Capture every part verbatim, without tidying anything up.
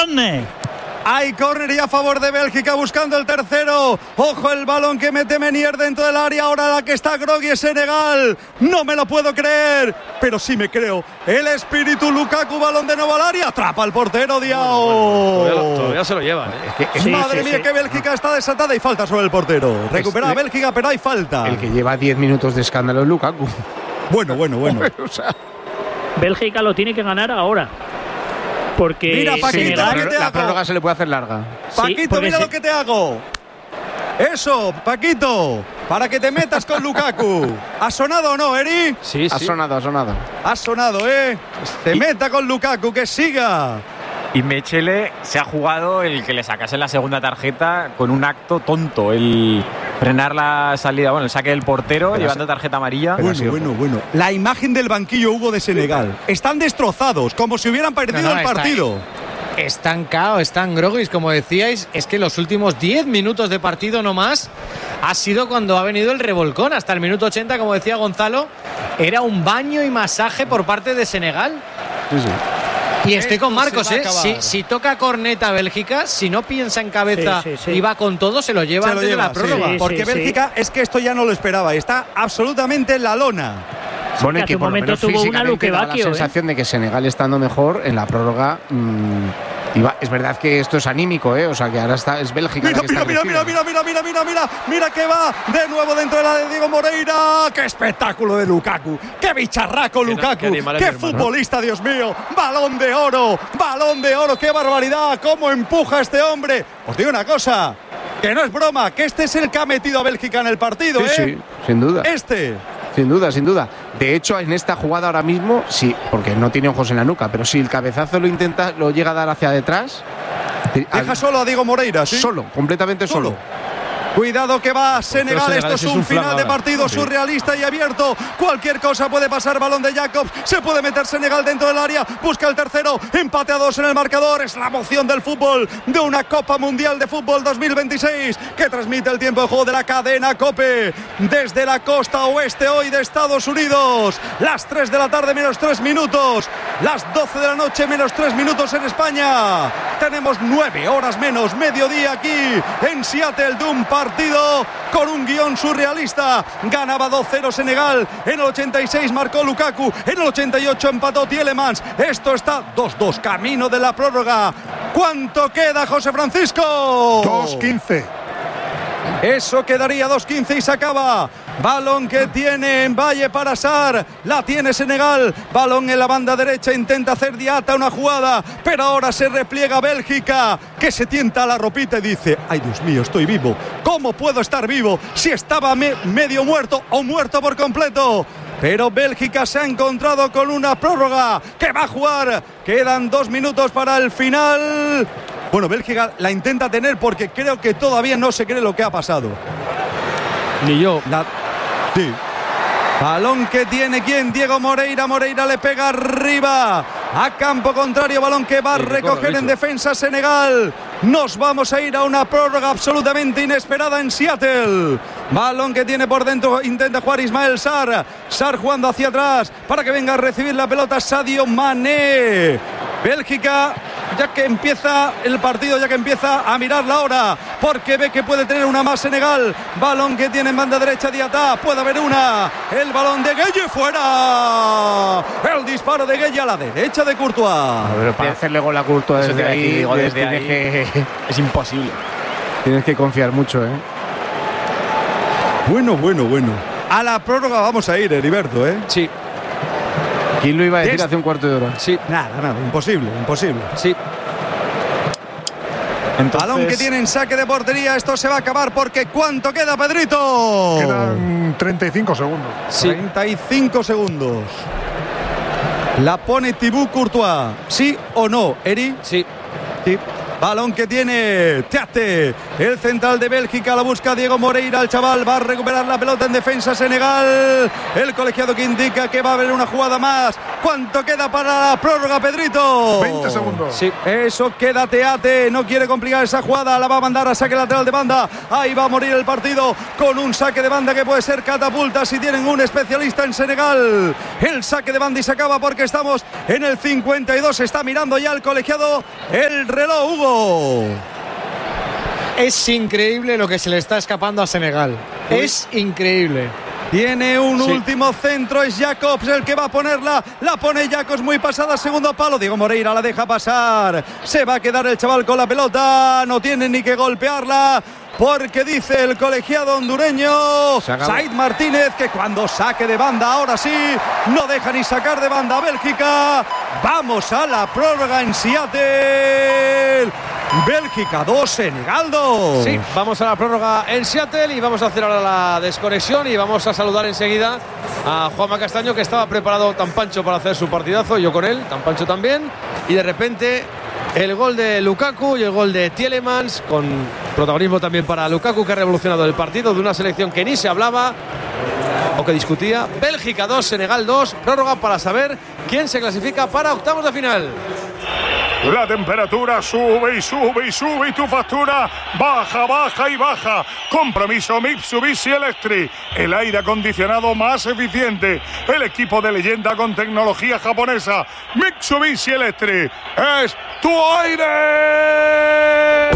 córner. Hay córner y a favor de Bélgica buscando el tercero. Ojo el balón que mete Menier dentro del área. Ahora la que está groggy es Senegal. No me lo puedo creer, pero sí me creo. El espíritu Lukaku, balón de nuevo al área. Atrapa al portero Diao. Bueno, bueno, todavía, todavía se lo llevan, ¿eh? Es que, sí, Madre sí, mía, sí. que Bélgica está desatada y falta sobre el portero. Recupera a Bélgica, pero hay falta. El que lleva diez minutos de escándalo es Lukaku. Bueno, bueno, bueno. o sea. Bélgica lo tiene que ganar ahora. Porque mira, Paquito, Senegal, ¿qué te la hago? prórroga se le puede hacer larga. Paquito, sí, mira sí. lo que te hago. Eso, Paquito, para que te metas con Lukaku. ¿Ha sonado o no, Eri? Sí, sí. Ha sonado, ha sonado. Ha sonado, ¿eh? Te y, meta con Lukaku, que siga. Y Mechele se ha jugado el que le sacase la segunda tarjeta con un acto tonto. El frenar la salida, bueno, el saque del portero, pero llevando tarjeta amarilla. Bueno, bueno, bueno. La imagen del banquillo, Hugo, de Senegal. Están destrozados, como si hubieran perdido no, no, el partido. Está, están cao, están groguis, como decíais. Es que los últimos diez minutos de partido no más ha sido cuando ha venido el revolcón. Hasta el minuto ochenta, como decía Gonzalo, era un baño y masaje por parte de Senegal. Sí, sí. Y estoy Esto con Marcos, se va a ¿eh? acabar. Si, si toca corneta Bélgica, si no piensa en cabeza Sí, sí, sí. y va con todo, se lo lleva Se lo antes lleva, de la prórroga. sí, Sí, porque sí, Bélgica es que esto ya no lo esperaba. Está absolutamente en la lona. Bueno, que y hace que un por lo momento menos tuvo una físicamente Luque da la Bacchio, ¿eh? sensación de que Senegal estando mejor en la prórroga. Mmm, iba, es verdad que esto es anímico, ¿eh? O sea, que ahora está, es Bélgica Mira, la que mira, está mira, mira, crecida. mira, mira, mira, mira, mira, mira que va de nuevo dentro de la de Diego Moreira. ¡Qué espectáculo de Lukaku! ¡Qué bicharraco Qué, Lukaku! qué animal es ¡Qué mi hermano! futbolista, Dios mío! ¡Balón de oro! ¡Balón de oro! ¡Qué barbaridad! ¡Cómo empuja este hombre! Os digo una cosa, que no es broma, que este es el que ha metido a Bélgica en el partido, Sí, ¿eh? sí, sin duda. Este. Sin duda, sin duda. De hecho, en esta jugada ahora mismo, sí, porque no tiene ojos en la nuca, pero si el cabezazo lo intenta, lo llega a dar hacia detrás. Deja al, solo a Diego Moreira, ¿sí? Solo, completamente solo. Solo. Cuidado que va Senegal, Senegal esto es es un, un final flan de ahora. partido Sí. surrealista y abierto. Cualquier cosa puede pasar, balón de Jacobs, se puede meter Senegal dentro del área, busca el tercero, empate a dos en el marcador. Es la emoción del fútbol, de una Copa Mundial de Fútbol dos mil veintiséis que transmite el tiempo de juego de la cadena COPE desde la costa oeste hoy de Estados Unidos. Las tres de la tarde menos tres minutos, las doce de la noche menos tres minutos en España. Tenemos nueve horas menos, mediodía aquí en Seattle, de un partido con un guión surrealista. Ganaba dos cero Senegal, en el ochenta y seis marcó Lukaku, en el ochenta y ocho empató Tielemans. Esto está dos dos, camino de la prórroga. ¿Cuánto queda, José Francisco? dos quince. Eso quedaría dos quince y se acaba. Balón que tiene en Valle para Sar. La tiene Senegal. Balón en la banda derecha. Intenta hacer Diata una jugada. Pero ahora se repliega Bélgica, que se tienta la ropita y dice: ay, Dios mío, estoy vivo. ¿Cómo puedo estar vivo si estaba me- medio muerto o muerto por completo? Pero Bélgica se ha encontrado con una prórroga que va a jugar. Quedan dos minutos para el final. Bueno, Bélgica la intenta tener porque creo que todavía no se cree lo que ha pasado. Ni yo. La... Sí. Balón que tiene ¿quién? Diego Moreira. Moreira le pega arriba a campo contrario. Balón que va a Sí, que recoger corre, en bicho. defensa Senegal. Nos vamos a ir a una prórroga absolutamente inesperada en Seattle. Balón que tiene por dentro. Intenta jugar Ismael Sarr. Sarr jugando hacia atrás para que venga a recibir la pelota Sadio Mané. Bélgica, ya que empieza el partido, ya que empieza a mirar la hora, porque ve que puede tener una más Senegal. Balón que tiene en banda derecha Diata, puede haber una. El balón de Gueye fuera. El disparo de Gueye a la derecha de Courtois. Pero para hacerle gol a Courtois Eso te desde iba a decir, ahí, digo, desde tienes, ahí. Que, Es imposible. tienes que confiar mucho, ¿eh? Bueno, bueno, bueno. A la prórroga vamos a ir, Heriberto, ¿eh? Sí, ¿Quién lo iba a decir Des- hace un cuarto de hora? sí, Nada, nada, imposible, imposible. sí. Entonces, Balón que tiene en saque de portería, esto se va a acabar porque ¿cuánto queda, Pedrito? Quedan treinta y cinco segundos. Sí. treinta y cinco segundos. La pone Thibaut Courtois. ¿Sí o no, Eri? Sí. Sí. Balón que tiene Teate, el central de Bélgica, la busca Diego Moreira, el chaval va a recuperar la pelota en defensa Senegal, el colegiado que indica que va a haber una jugada más, ¿Cuánto queda para la prórroga, Pedrito? veinte segundos. Sí, eso, quédate, ate. No quiere complicar esa jugada. La va a mandar a saque lateral de banda. Ahí va a morir el partido con un saque de banda que puede ser catapulta si tienen un especialista en Senegal. El saque de banda y se acaba porque estamos en el cincuenta y dos. Está mirando ya el colegiado el reloj, Hugo. Es increíble lo que se le está escapando a Senegal. Uy. Es increíble. Tiene un sí. último centro, es Jacobs el que va a ponerla. La pone Jacobs muy pasada, segundo palo. Diego Moreira la deja pasar. Se va a quedar el chaval con la pelota. No tiene ni que golpearla, porque dice el colegiado hondureño Said Martínez que cuando saque de banda, ahora sí, no deja ni sacar de banda a Bélgica. Vamos a la prórroga en Seattle. Bélgica dos, Senegal dos. Sí, vamos a la prórroga en Seattle y vamos a hacer ahora la desconexión y vamos a saludar enseguida a Juanma Castaño, que estaba preparado tan pancho para hacer su partidazo, yo con él, tan pancho también, y de repente el gol de Lukaku y el gol de Tielemans, con protagonismo también para Lukaku, que ha revolucionado el partido de una selección que ni se hablaba o que discutía. Bélgica dos, Senegal dos, prórroga para saber quién se clasifica para octavos de final. La temperatura sube y sube y sube y tu factura baja, baja y baja. Compromiso Mitsubishi Electric, el aire acondicionado más eficiente, el equipo de leyenda con tecnología japonesa. Mitsubishi Electric es tu aire.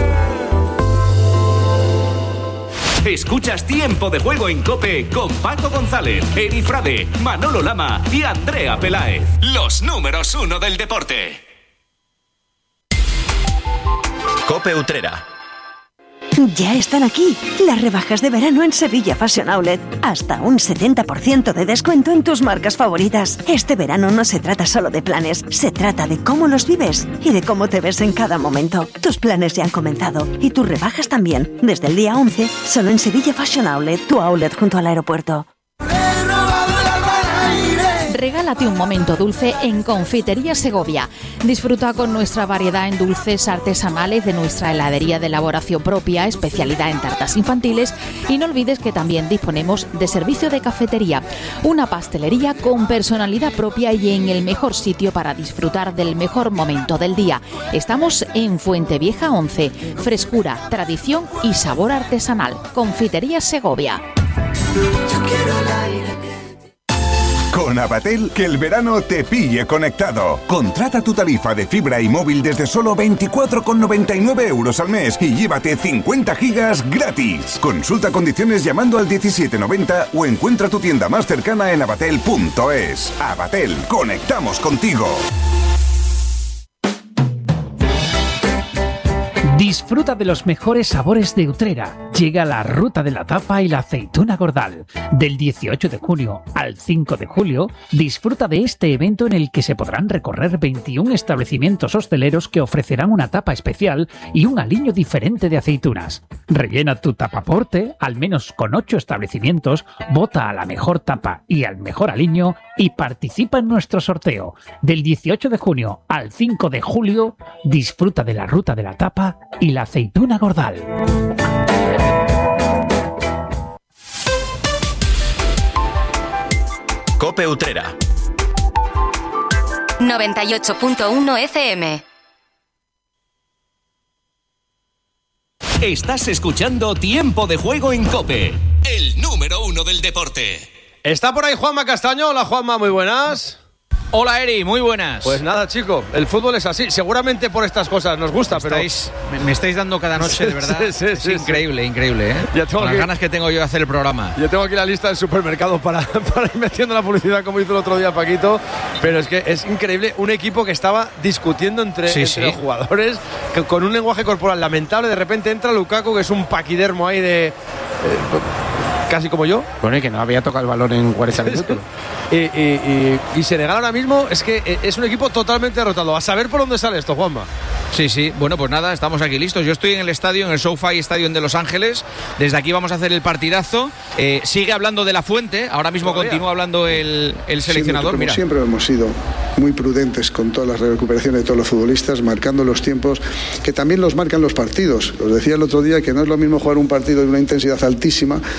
Escuchas Tiempo de Juego en COPE con Paco González, Eri Frade, Manolo Lama y Andrea Peláez. Los números uno del deporte. COPE Utrera. Ya están aquí las rebajas de verano en Sevilla Fashion Outlet. Hasta un setenta por ciento de descuento en tus marcas favoritas. Este verano no se trata solo de planes, se trata de cómo los vives y de cómo te ves en cada momento. Tus planes ya han comenzado y tus rebajas también. Desde el día once, solo en Sevilla Fashion Outlet, tu outlet junto al aeropuerto. Regálate un momento dulce en Confitería Segovia. Disfruta con nuestra variedad en dulces artesanales de nuestra heladería de elaboración propia, especialidad en tartas infantiles, y no olvides que también disponemos de servicio de cafetería, una pastelería con personalidad propia y en el mejor sitio para disfrutar del mejor momento del día. Estamos en Fuentevieja once. Frescura, tradición y sabor artesanal. Confitería Segovia. Yo quiero el aire. Con Avatel, que el verano te pille conectado. Contrata tu tarifa de fibra y móvil desde solo veinticuatro con noventa y nueve euros al mes y llévate cincuenta gigas gratis. Consulta condiciones llamando al diecisiete noventa o encuentra tu tienda más cercana en avatel punto es. Avatel, conectamos contigo. Disfruta de los mejores sabores de Utrera. Llega la Ruta de la Tapa y la Aceituna Gordal. Del dieciocho de junio al cinco de julio, disfruta de este evento en el que se podrán recorrer veintiún establecimientos hosteleros que ofrecerán una tapa especial y un aliño diferente de aceitunas. Rellena tu tapaporte, al menos con ocho establecimientos, vota a la mejor tapa y al mejor aliño y participa en nuestro sorteo. Del dieciocho de junio al cinco de julio, disfruta de la Ruta de la Tapa y la Aceituna Gordal. COPE Utrera noventa y ocho punto uno F M. Estás escuchando Tiempo de Juego en COPE, el número uno del deporte. Está por ahí Juanma Castaño. Hola Juanma, muy buenas. Hola Eri, muy buenas. Pues nada, chico, el fútbol es así. Seguramente por estas cosas nos gusta, pero... Estáis, me estáis dando cada noche, de verdad. Sí, sí, es sí, increíble, sí. increíble, ¿eh? Ya tengo Con aquí, las ganas que tengo yo de hacer el programa. Yo tengo aquí la lista del supermercado para, para ir metiendo la publicidad como hizo el otro día Paquito. Pero es que es increíble un equipo que estaba discutiendo entre, sí, entre sí. los jugadores, que con un lenguaje corporal lamentable. De repente entra Lukaku, que es un paquidermo ahí de... Eh, casi como yo. Bueno, y que no había tocado el balón en cuarenta minutos. y, y, y, y Senegal ahora mismo es que es un equipo totalmente derrotado. A saber por dónde sale esto, Juanma. Sí, sí. Bueno, pues nada, estamos aquí listos. Yo estoy en el estadio, en el SoFi Stadium de Los Ángeles. Desde aquí vamos a hacer el partidazo. Eh, sigue hablando de la Fuente. Ahora mismo Todavía. continúa hablando el, el seleccionador. Como Mira. siempre hemos sido muy prudentes con todas las recuperaciones de todos los futbolistas, marcando los tiempos que también los marcan los partidos. Os decía el otro día que no es lo mismo jugar un partido de una intensidad altísima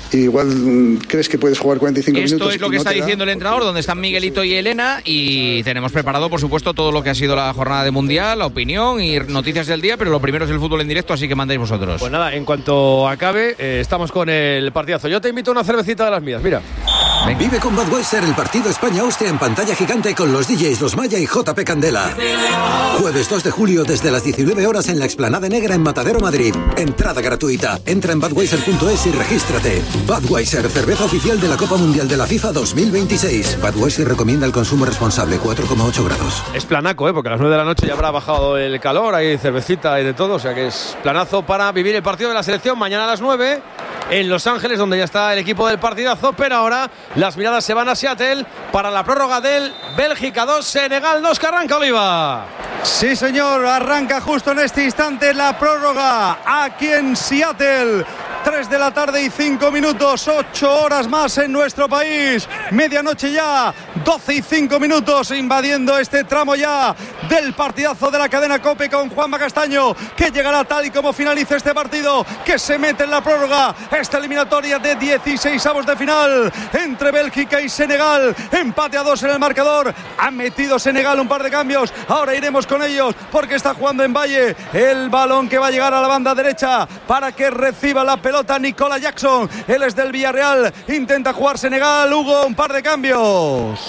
igual crees que puedes jugar cuarenta y cinco Esto minutos. Esto es lo que no está diciendo da, el entrenador, donde están Miguelito y Elena, y tenemos preparado, por supuesto, todo lo que ha sido la jornada de Mundial, la opinión y noticias del día, pero lo primero es el fútbol en directo, así que mandéis vosotros. Pues nada, en cuanto acabe, eh, estamos con el partidazo. Yo te invito a una cervecita de las mías, mira. Venga. Vive con Budweiser el partido España-Austria en pantalla gigante con los D Js Los Maya y J P Candela. Jueves dos de julio desde las diecinueve horas en la Explanada Negra en Matadero, Madrid. Entrada gratuita. Entra en budweiser punto es y regístrate. Budweiser, cerveza oficial de la Copa Mundial de la FIFA dos mil veintiséis. Budweiser recomienda el consumo responsable, cuatro coma ocho grados. Es planaco, ¿eh? Porque a las nueve de la noche ya habrá bajado el calor, hay cervecita y de todo, o sea que es planazo para vivir el partido de la selección mañana a las nueve en Los Ángeles, donde ya está el equipo del partidazo, pero ahora las miradas se van a Seattle para la prórroga del Bélgica dos, Senegal dos, que arranca Oliva. Sí, señor, arranca justo en este instante la prórroga aquí en Seattle. tres de la tarde y cinco minutos, ocho horas más en nuestro país. Medianoche ya, doce y cinco minutos, invadiendo este tramo ya del partidazo de la cadena COPE con Juanma Castaño, que llegará tal y como finalice este partido, que se mete en la prórroga. Esta eliminatoria de dieciséis avos de final entre Bélgica y Senegal. Empate a dos en el marcador. Ha metido Senegal un par de cambios. Ahora iremos con ellos porque está jugando en Valle. El balón que va a llegar a la banda derecha para que reciba la pelota Nicolas Jackson. Él es del Villarreal. Intenta jugar Senegal. Hugo, un par de cambios.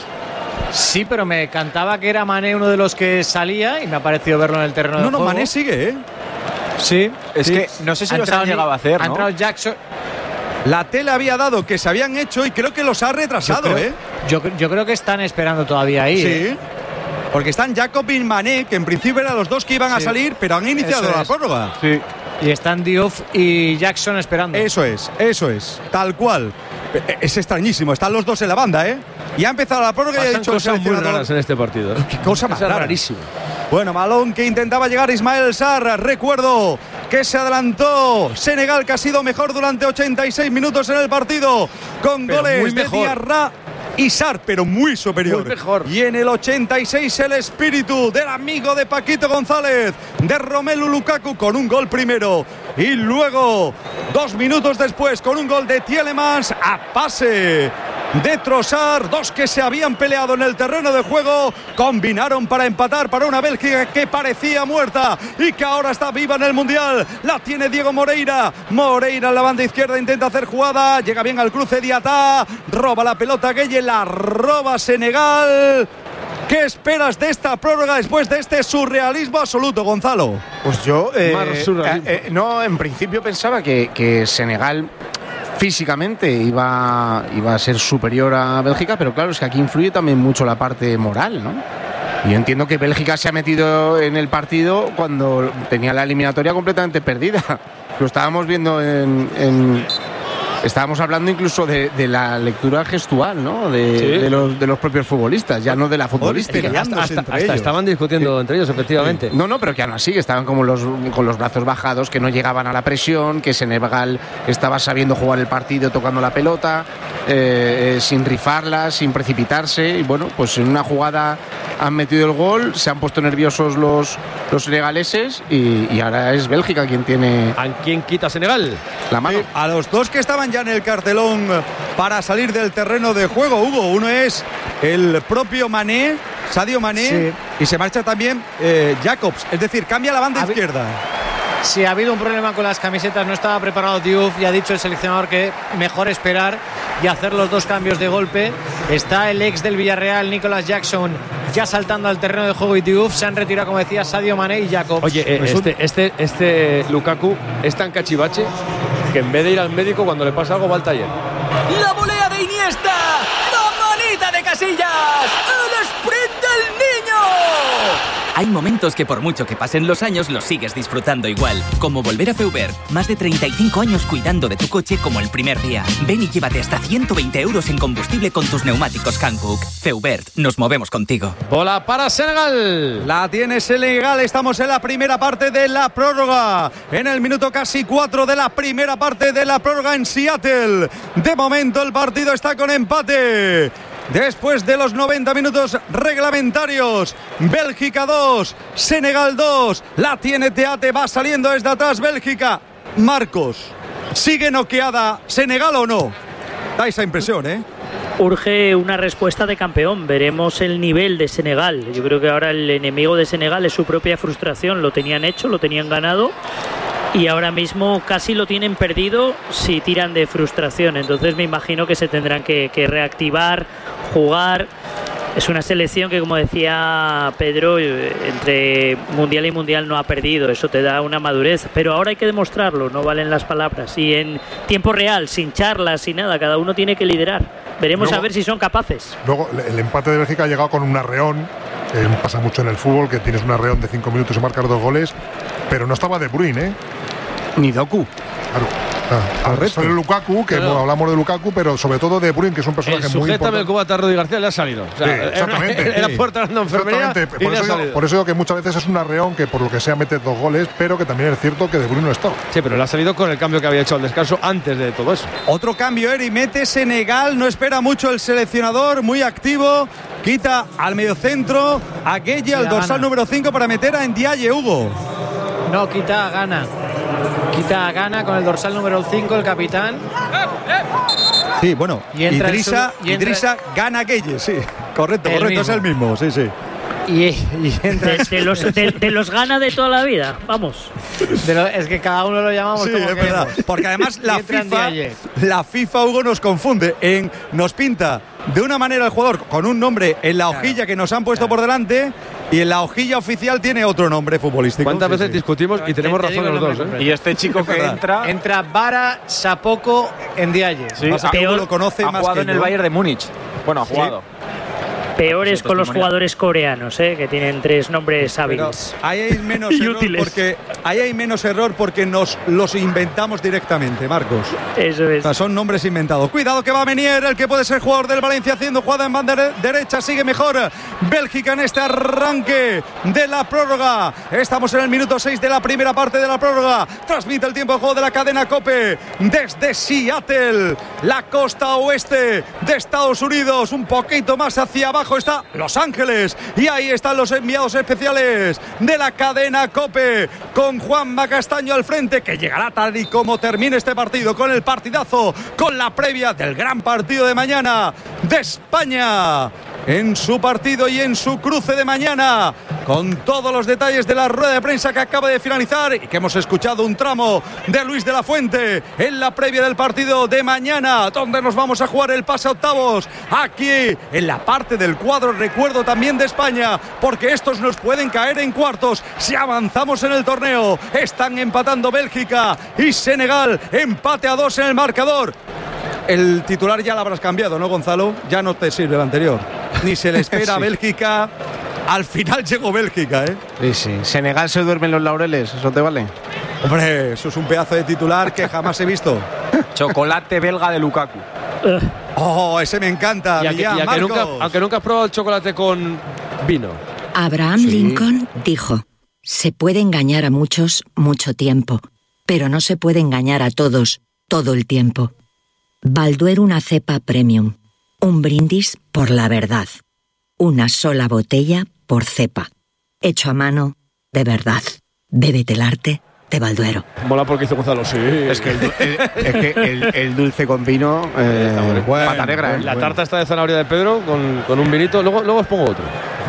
Sí, pero me cantaba que era Mané uno de los que salía y me ha parecido verlo en el terreno no, de no, juego. No, Mané sigue, ¿eh? Sí. Es sí. que no sé si los han llegado a hacer, ¿no? Ha entrado Jackson. La tele había dado que se habían hecho y creo que los ha retrasado, yo creo, ¿eh? Yo, yo creo que están esperando todavía ahí. Sí. ¿eh? Porque están Jacob y Mané, que en principio eran los dos que iban sí. a salir, pero han iniciado la prórroga. Sí. Y están Diouf y Jackson esperando. Eso es, eso es, tal cual. Es extrañísimo, están los dos en la banda, ¿eh? Y ha empezado la prórroga. Pasan y ha dicho cosas muy raras en este partido. ¿eh? Qué cosa más rara. rarísima. Bueno, balón que intentaba llegar Ismael Sarr. Recuerdo que se adelantó Senegal, que ha sido mejor durante ochenta y seis minutos en el partido, con pero goles de Diarra y Sarr, pero muy superior. Muy mejor. Y en el ochenta y seis el espíritu del amigo de Paquito González, de Romelu Lukaku, con un gol primero. Y luego, dos minutos después, con un gol de Tielemans a pase de Trossard. Dos que se habían peleado en el terreno de juego, combinaron para empatar para una Bélgica que parecía muerta y que ahora está viva en el Mundial. La tiene Diego Moreira. Moreira en la banda izquierda intenta hacer jugada. Llega bien al cruce Diatá. Roba la pelota Gueye, la roba Senegal. ¿Qué esperas de esta prórroga después de este surrealismo absoluto, Gonzalo? Pues yo, eh, eh, eh, no, en principio pensaba que, que Senegal físicamente iba, iba a ser superior a Bélgica, pero claro, es que aquí influye también mucho la parte moral, ¿no? Yo entiendo que Bélgica se ha metido en el partido cuando tenía la eliminatoria completamente perdida. Lo estábamos viendo en... en Estábamos hablando incluso de, de la lectura gestual, ¿no? De, sí. de, los, de los propios futbolistas, ya no de la futbolística. Hasta, hasta, hasta estaban discutiendo sí. entre ellos, efectivamente. Sí. No, no, pero que aún así que estaban como los, con los brazos bajados, que no llegaban a la presión, que Senegal estaba sabiendo jugar el partido, tocando la pelota, eh, eh, sin rifarla, sin precipitarse. Y bueno, pues en una jugada han metido el gol, se han puesto nerviosos los, los senegaleses y, y ahora es Bélgica quien tiene... ¿A quién quita Senegal? La mano. Sí, a los dos que estaban ya en el cartelón para salir del terreno de juego, Hugo. Uno es el propio Mané, Sadio Mané, sí. y se marcha también eh, Jacobs, es decir, cambia la banda ha izquierda. Sí, ha habido un problema con las camisetas, no estaba preparado Diouf y ha dicho el seleccionador que mejor esperar y hacer los dos cambios de golpe. Está el ex del Villarreal, Nicolas Jackson, ya saltando al terreno de juego, y Diouf se han retirado, como decía, Sadio Mané y Jacobs. Oye, eh, este, este, este Lukaku es tan cachivache que en vez de ir al médico cuando le pasa algo va al taller. La volea de Iniesta, la manita de Casillas, el sprint del niño. Hay momentos que por mucho que pasen los años los sigues disfrutando igual, como volver a Feubert. Más de treinta y cinco años cuidando de tu coche como el primer día. Ven y llévate hasta ciento veinte euros en combustible con tus neumáticos Hankook. Feubert, nos movemos contigo. Bola para Senegal. La tiene Senegal, estamos en la primera parte de la prórroga. En el minuto casi cuatro de la primera parte de la prórroga en Seattle. De momento el partido está con empate. Después de los noventa minutos reglamentarios, Bélgica dos, Senegal dos, la tiene Teate, va saliendo desde atrás Bélgica. Marcos, ¿Sigue noqueada Senegal o no? Da esa impresión, ¿eh? Urge una respuesta de campeón. Veremos el nivel de Senegal. Yo creo que ahora el enemigo de Senegal es su propia frustración. Lo tenían hecho, lo tenían ganado y ahora mismo casi lo tienen perdido si tiran de frustración. Entonces me imagino que se tendrán que, que reactivar, jugar. Es una selección que, como decía Pedro, entre mundial y mundial no ha perdido. Eso te da una madurez, pero ahora hay que demostrarlo, no valen las palabras. Y en tiempo real, sin charlas, sin nada, cada uno tiene que liderar. Veremos luego, a ver si son capaces. Luego, el empate de Bélgica ha llegado con un arreón. Eh, pasa mucho en el fútbol, que tienes un arreón de cinco minutos y marcar dos goles, pero no estaba De Bruyne, ¿eh? Ni Doku. Claro. Ah, sale Lukaku, que claro. hablamos de Lukaku, pero sobre todo de Bruyne, que es un personaje el muy importante. El cubata a Rudy García le ha salido. O sea, sí, exactamente. Era puerta de enfermería y por, le ha eso salido. Digo, por eso digo que muchas veces es un arreón que por lo que sea mete dos goles, pero que también es cierto que De Bruyne no estaba. Sí, pero le ha salido con el cambio que había hecho al descanso antes de todo eso. Otro cambio, Eri, mete Senegal, no espera mucho el seleccionador, muy activo, quita al mediocentro a Gueye, al dorsal número cinco, para meter a Ndiaye, Hugo. No, quita a Gana. Quita a Gana con el dorsal número cinco, el capitán. Sí, bueno, y entra Idrissa, y entra... Idrissa Gana Gueye, sí. Correcto, el correcto, mismo. es el mismo, sí, sí. Y, y entra... de, de, los, de, de los Gana de toda la vida, vamos. De lo, es que cada uno lo llamamos sí, como es verdad. Porque además la FIFA, la FIFA, Hugo, nos confunde. En, nos pinta de una manera el jugador con un nombre en la hojilla claro, que nos han puesto claro. por delante, y en la hojilla oficial tiene otro nombre futbolístico. ¿Cuántas sí, veces sí. discutimos y tenemos razón los dos? ¿eh? Y este chico que entra... Entra Bara Sapoko Ndiaye. Sí, Pasa que lo conoce ha más jugado que en el yo. Bayern de Múnich. Bueno, ha jugado. Sí. Peores con los jugadores coreanos, ¿eh? Que tienen tres nombres hábiles. Pero ahí hay menos error porque ahí hay menos error porque nos los inventamos directamente, Marcos. Eso es. O sea, son nombres inventados. Cuidado que va a Menier, el que puede ser jugador del Valencia, haciendo jugada en banda derecha. Sigue mejor Bélgica en este arranque de la prórroga. Estamos en el minuto seis de la primera parte de la prórroga. Transmite el tiempo de juego de la cadena COPE desde Seattle, la costa oeste de Estados Unidos, un poquito más hacia abajo está Los Ángeles, y ahí están los enviados especiales de la cadena COPE con Juanma Castaño al frente, que llegará tal y como termine este partido, con el partidazo, con la previa del gran partido de mañana de España en su partido y en su cruce de mañana, con todos los detalles de la rueda de prensa que acaba de finalizar y que hemos escuchado un tramo de Luis de la Fuente en la previa del partido de mañana, donde nos vamos a jugar el pase a octavos, aquí en la parte del cuadro, recuerdo, también de España, porque estos nos pueden caer en cuartos si avanzamos en el torneo. Están empatando Bélgica y Senegal, empate a dos en el marcador. El titular ya lo habrás cambiado, ¿no, Gonzalo? Ya no te sirve el anterior. Ni se le espera a sí. Bélgica. Al final llegó Bélgica, ¿eh? Sí, sí. Senegal se duerme en los laureles, ¿eso te vale? Hombre, eso es un pedazo de titular que jamás he visto. Chocolate belga de Lukaku. Oh, ese me encanta. Y a que, Millán, y a que nunca, aunque nunca has probado el chocolate con vino. Abraham sí. Lincoln dijo: se puede engañar a muchos mucho tiempo, pero no se puede engañar a todos todo el tiempo. Balduero, una cepa premium. Un brindis por la verdad. Una sola botella por cepa. Hecho a mano, de verdad. Bébete el arte de Balduero. Mola porque hizo Gonzalo, sí. Es que el, el, es que el, el dulce con vino, eh, bueno, pata negra. Bueno, ¿eh? La tarta está de zanahoria de Pedro con, con un vinito. Luego, luego os pongo otro.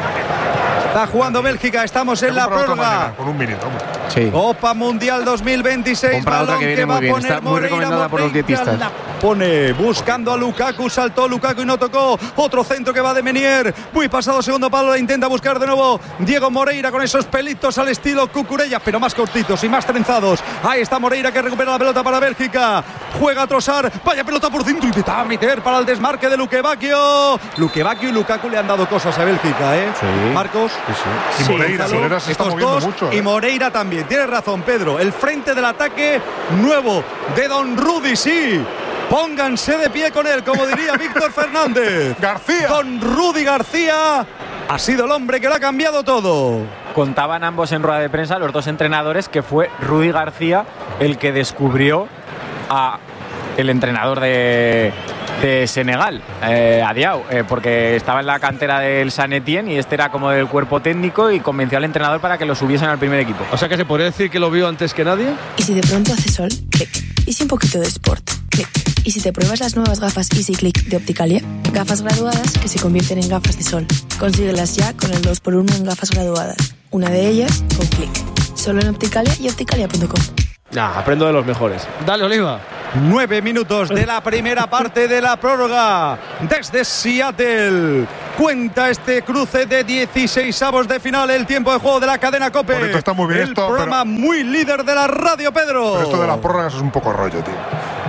Está jugando Bélgica, estamos en la prórroga. Con un minuto, sí. Copa Mundial dos mil veintiséis. Compra otra que viene muy bien. Está muy recomendada por los dietistas. Pone buscando a Lukaku, saltó Lukaku y no tocó. Otro centro que va de Menier. Muy pasado, segundo palo, la intenta buscar de nuevo Diego Moreira con esos pelitos al estilo Cucurella, pero más cortitos y más trenzados. Ahí está Moreira que recupera la pelota para Bélgica. Juega a Trossard. Vaya pelota por dentro. Intentaba meter para el desmarque de Luque Bacchio. Luque Bacchio y Lukaku le han dado cosas a Bélgica, ¿eh? Sí. Marcos. Sí, sí. Y sí, Moreira, Moreira se está moviendo dos, mucho. ¿eh? Y Moreira también. Tienes razón, Pedro. El frente del ataque nuevo de Don Rudy, sí. Pónganse de pie con él, como diría Víctor Fernández. García. Don Rudy García ha sido el hombre que lo ha cambiado todo. Contaban ambos en rueda de prensa, los dos entrenadores, que fue Rudy García el que descubrió a el entrenador de, de Senegal, eh, a Diao, eh, porque estaba en la cantera del San Etienne y este era como del cuerpo técnico y convenció al entrenador para que lo subiesen al primer equipo. O sea que se podría decir que lo vio antes que nadie. ¿Y si de pronto hace sol? ¿Qué? ¿y si un poquito de sport? Click. ¿Y si te pruebas las nuevas gafas Easy Click de Opticalia? Gafas graduadas que se convierten en gafas de sol. Consíguelas ya con el dos por uno en gafas graduadas. Una de ellas con Click. Solo en Opticalia y opticalia punto com. Nah, aprendo de los mejores. Dale, Oliva. Nueve minutos de la primera parte de la prórroga. Desde Seattle cuenta este cruce de dieciseisavos de final, el tiempo de juego de la cadena COPE. Bonito, está muy bien el esto, programa pero... muy líder de la radio, Pedro. Pero esto de las prórrogas es un poco rollo, tío.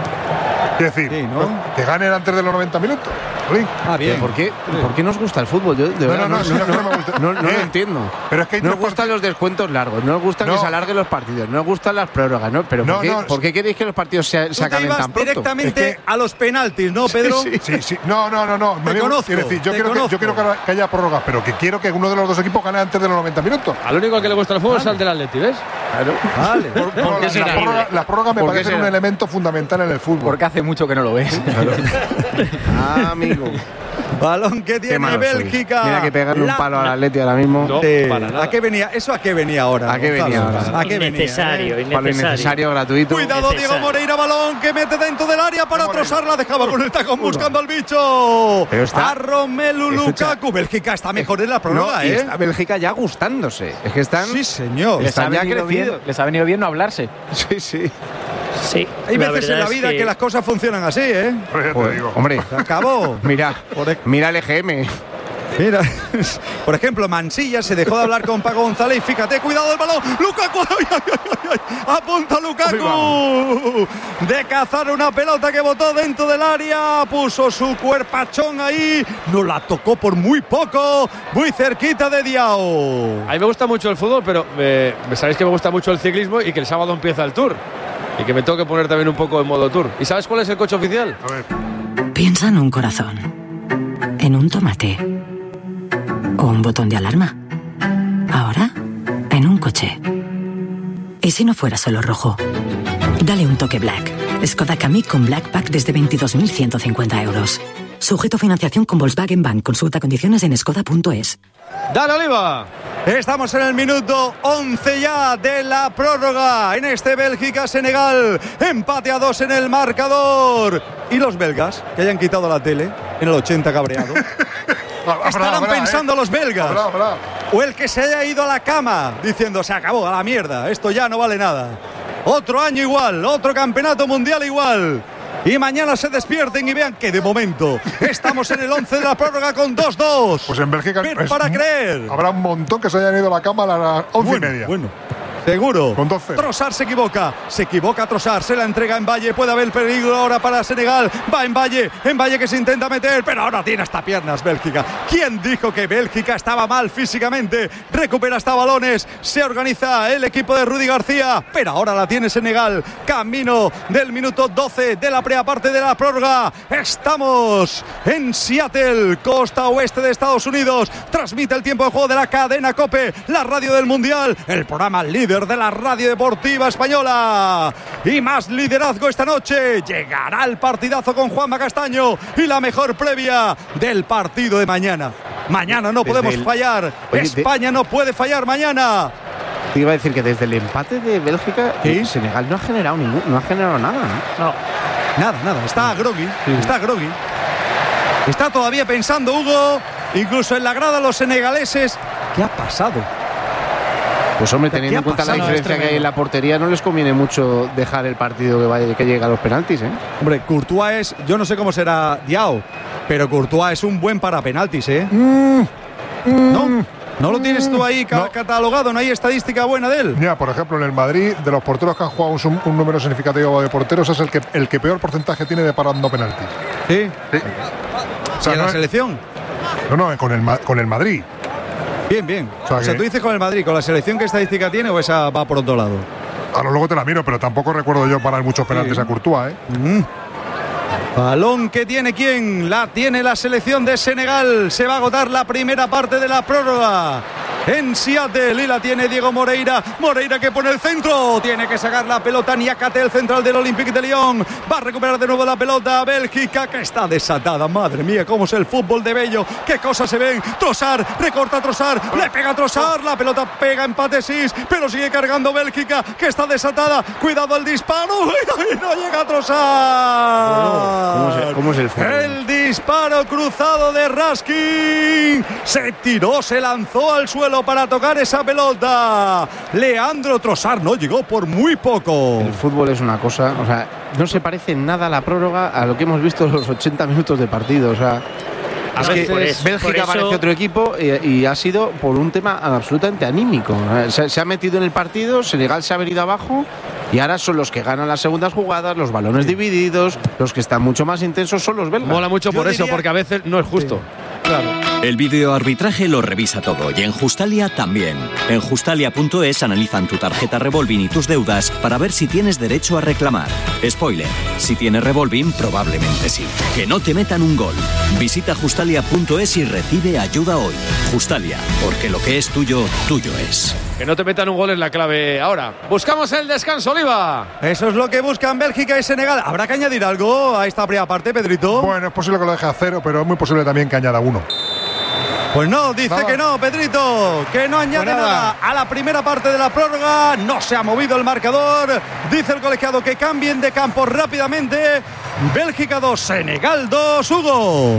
Es decir, sí, ¿no? que ganen antes de los noventa minutos. Ah, bien. ¿Por qué, ¿Por qué nos gusta el fútbol? Yo de no, verdad no, no, no, no, no, me gusta. no, no ¿Eh? lo entiendo. Pero es que no nos gustan los descuentos largos, no nos gusta no. que se alarguen los partidos, no nos gustan las prórrogas, ¿no? Pero no, ¿por, qué, no, ¿por qué queréis que los partidos se, se acaben tan pronto? Directamente es que... a los penaltis, ¿no, Pedro? Sí, sí, sí. sí. No, no, no, no. Te me conozco, quiero decir, yo quiero, que, yo quiero que haya prórrogas, pero que quiero que uno de los dos equipos gane antes de los noventa minutos. Al único al que le gusta el fútbol vale. es al del Atleti, ¿ves? Claro. Vale. Por, por, por la, la, prórroga, la prórroga me parece un elemento fundamental en el fútbol. Porque hace mucho que no lo ves. Claro. Ah, amigo. Balón que tiene Bélgica. Soy. Mira que pegarle la... un palo al Atleti ahora mismo. No, sí. para nada. ¿A qué venía? ¿Eso a qué venía ahora? ¿A qué venía ahora? ¿A qué innecesario, venía? Eh? Para lo innecesario, gratuito. Cuidado, Diego Moreira, balón que mete dentro del área para trozarla. Dejaba con el tacón buscando al bicho. Pero está... A Romelu Lukaku. Bélgica está mejor en la prórroga, no, ¿eh? Está Bélgica ya gustándose. Es que están. Sí, señor. Les, están ha, ya venido bien, les ha venido bien no hablarse. Sí, sí. Sí, hay veces en la vida que... que las cosas funcionan así, ¿eh? Pues te digo. Hombre, se acabó. Mira, mira el E G M. Mira, por ejemplo, Mansilla se dejó de hablar con Paco González y fíjate, cuidado el balón, Lukaku, ay, ay, ay, ay, apunta Lukaku de cazar una pelota que botó dentro del área, puso su cuerpachón ahí, no la tocó por muy poco, muy cerquita de Diao. A mí me gusta mucho el fútbol, pero eh, sabéis que me gusta mucho el ciclismo y que el sábado empieza el Tour y que me tengo que poner también un poco en modo Tour. ¿Y sabes cuál es el coche oficial? A ver. Piensa en un corazón, en un tomate o un botón de alarma. Ahora, en un coche. ¿Y si no fuera solo rojo? Dale un toque Black. Skoda Kamiq con Black Pack desde veintidós mil ciento cincuenta euros. Sujeto a financiación con Volkswagen Bank. Consulta condiciones en skoda punto es. ¡Dale, Oliva! Estamos en el minuto once ya de la prórroga. En este Bélgica-Senegal. Empate a dos en el marcador. ¿Y los belgas que hayan quitado la tele en el ochenta cabreado? Estarán habrá, pensando eh. los belgas. Habrá, habrá. O el que se haya ido a la cama diciendo se acabó, a la mierda, esto ya no vale nada. Otro año igual, otro campeonato mundial igual. Y mañana se despierten y vean que de momento estamos en el once de la prórroga con dos dos. Pues en Bélgica es, para creer. Habrá un montón que se hayan ido a la cama a las once bueno, y media. Bueno. Seguro. Con doce. Trossard se equivoca. Se equivoca Trossard. Se la entrega en Valle. Puede haber peligro ahora para Senegal. Va en Valle. En Valle que se intenta meter. Pero ahora tiene hasta piernas Bélgica. ¿Quién dijo que Bélgica estaba mal físicamente? Recupera hasta balones. Se organiza el equipo de Rudy García. Pero ahora la tiene Senegal. Camino del minuto doce de la preaparte de la prórroga. Estamos en Seattle, costa oeste de Estados Unidos. Transmite el tiempo de juego de la cadena COPE, la radio del Mundial. El programa líder de la radio deportiva española. Y más liderazgo esta noche. Llegará el partidazo con Juanma Castaño y la mejor previa del partido de mañana. Mañana no podemos el... fallar. Oye, España de... no puede fallar mañana. Te iba a decir que desde el empate de Bélgica, ¿sí? Senegal no ha generado ningún, no ha generado nada, ¿no? No. Nada, nada. Está groggy. Sí. Está groggy. Está todavía pensando Hugo, incluso en la grada los senegaleses. ¿Qué ha pasado? Pues hombre, teniendo en cuenta la diferencia que hay en la portería, no les conviene mucho dejar el partido que vaya, que llegue a los penaltis, ¿eh? Hombre, Courtois es, yo no sé cómo será Diao, pero Courtois es un buen para penaltis, ¿eh? Mm, mm, ¿No? ¿No lo tienes tú ahí no. catalogado? ¿No hay estadística buena de él? Ya, por ejemplo, en el Madrid, de los porteros que han jugado un, un número significativo de porteros, es el que, el que peor porcentaje tiene de parando penaltis. ¿Sí? Sí. O sea, ¿y en no la selección? No, no, con el, con el Madrid. Bien, bien. O sea, o sea tú dices con el Madrid, ¿con la selección qué estadística tiene o esa va por otro lado? Ahora luego te la miro, pero tampoco recuerdo yo parar muchos penaltis sí. a Courtois, ¿eh? Mm. Balón que tiene quién, la tiene la selección de Senegal. Se va a agotar la primera parte de la prórroga. en Seattle y la tiene Diego Moreira. Moreira que pone el centro, tiene que sacar la pelota Niakate, el central del Olympique de Lyon. Va a recuperar de nuevo la pelota Bélgica, que está desatada. Madre mía, cómo es el fútbol de Bello, qué cosas se ven. Trossard, recorta a Trossard, le pega a Trossard, la pelota pega empate Sis, pero sigue cargando Bélgica, que está desatada. Cuidado el disparo, y no llega a Trossard. ¿Cómo es, cómo es el fútbol? El disparo cruzado de Raskin, se tiró, se lanzó al suelo para tocar esa pelota. Leandro Trossard no llegó por muy poco. El fútbol es una cosa, o sea, no se parece en nada la prórroga a lo que hemos visto en los ochenta minutos de partido, o sea, A es veces, que por Bélgica eso, parece otro equipo y, y ha sido por un tema absolutamente anímico. Se, se ha metido en el partido, Senegal se ha venido abajo y ahora son los que ganan las segundas jugadas, los balones divididos, los que están mucho más intensos son los belgas. Mola mucho por Yo eso, diría- porque a veces no es justo. Claro. El videoarbitraje lo revisa todo y en Justalia también. En Justalia punto es analizan tu tarjeta Revolving y tus deudas para ver si tienes derecho a reclamar. Spoiler, si tienes Revolving probablemente sí. Que no te metan un gol. Visita Justalia punto es y recibe ayuda hoy. Justalia, porque lo que es tuyo, tuyo es. Que no te metan un gol es la clave ahora. Buscamos el descanso, Oliva. Eso es lo que buscan Bélgica y Senegal. ¿Habrá que añadir algo a esta primera parte, Pedrito? Bueno, es posible que lo deje a cero, pero es muy posible también que añada uno. Pues no, dice Nada. que no, Pedrito, que no añade Pues nada. nada a la primera parte de la prórroga. No se ha movido el marcador. Dice el colegiado que cambien de campo rápidamente. Bélgica dos, Senegal dos, Hugo.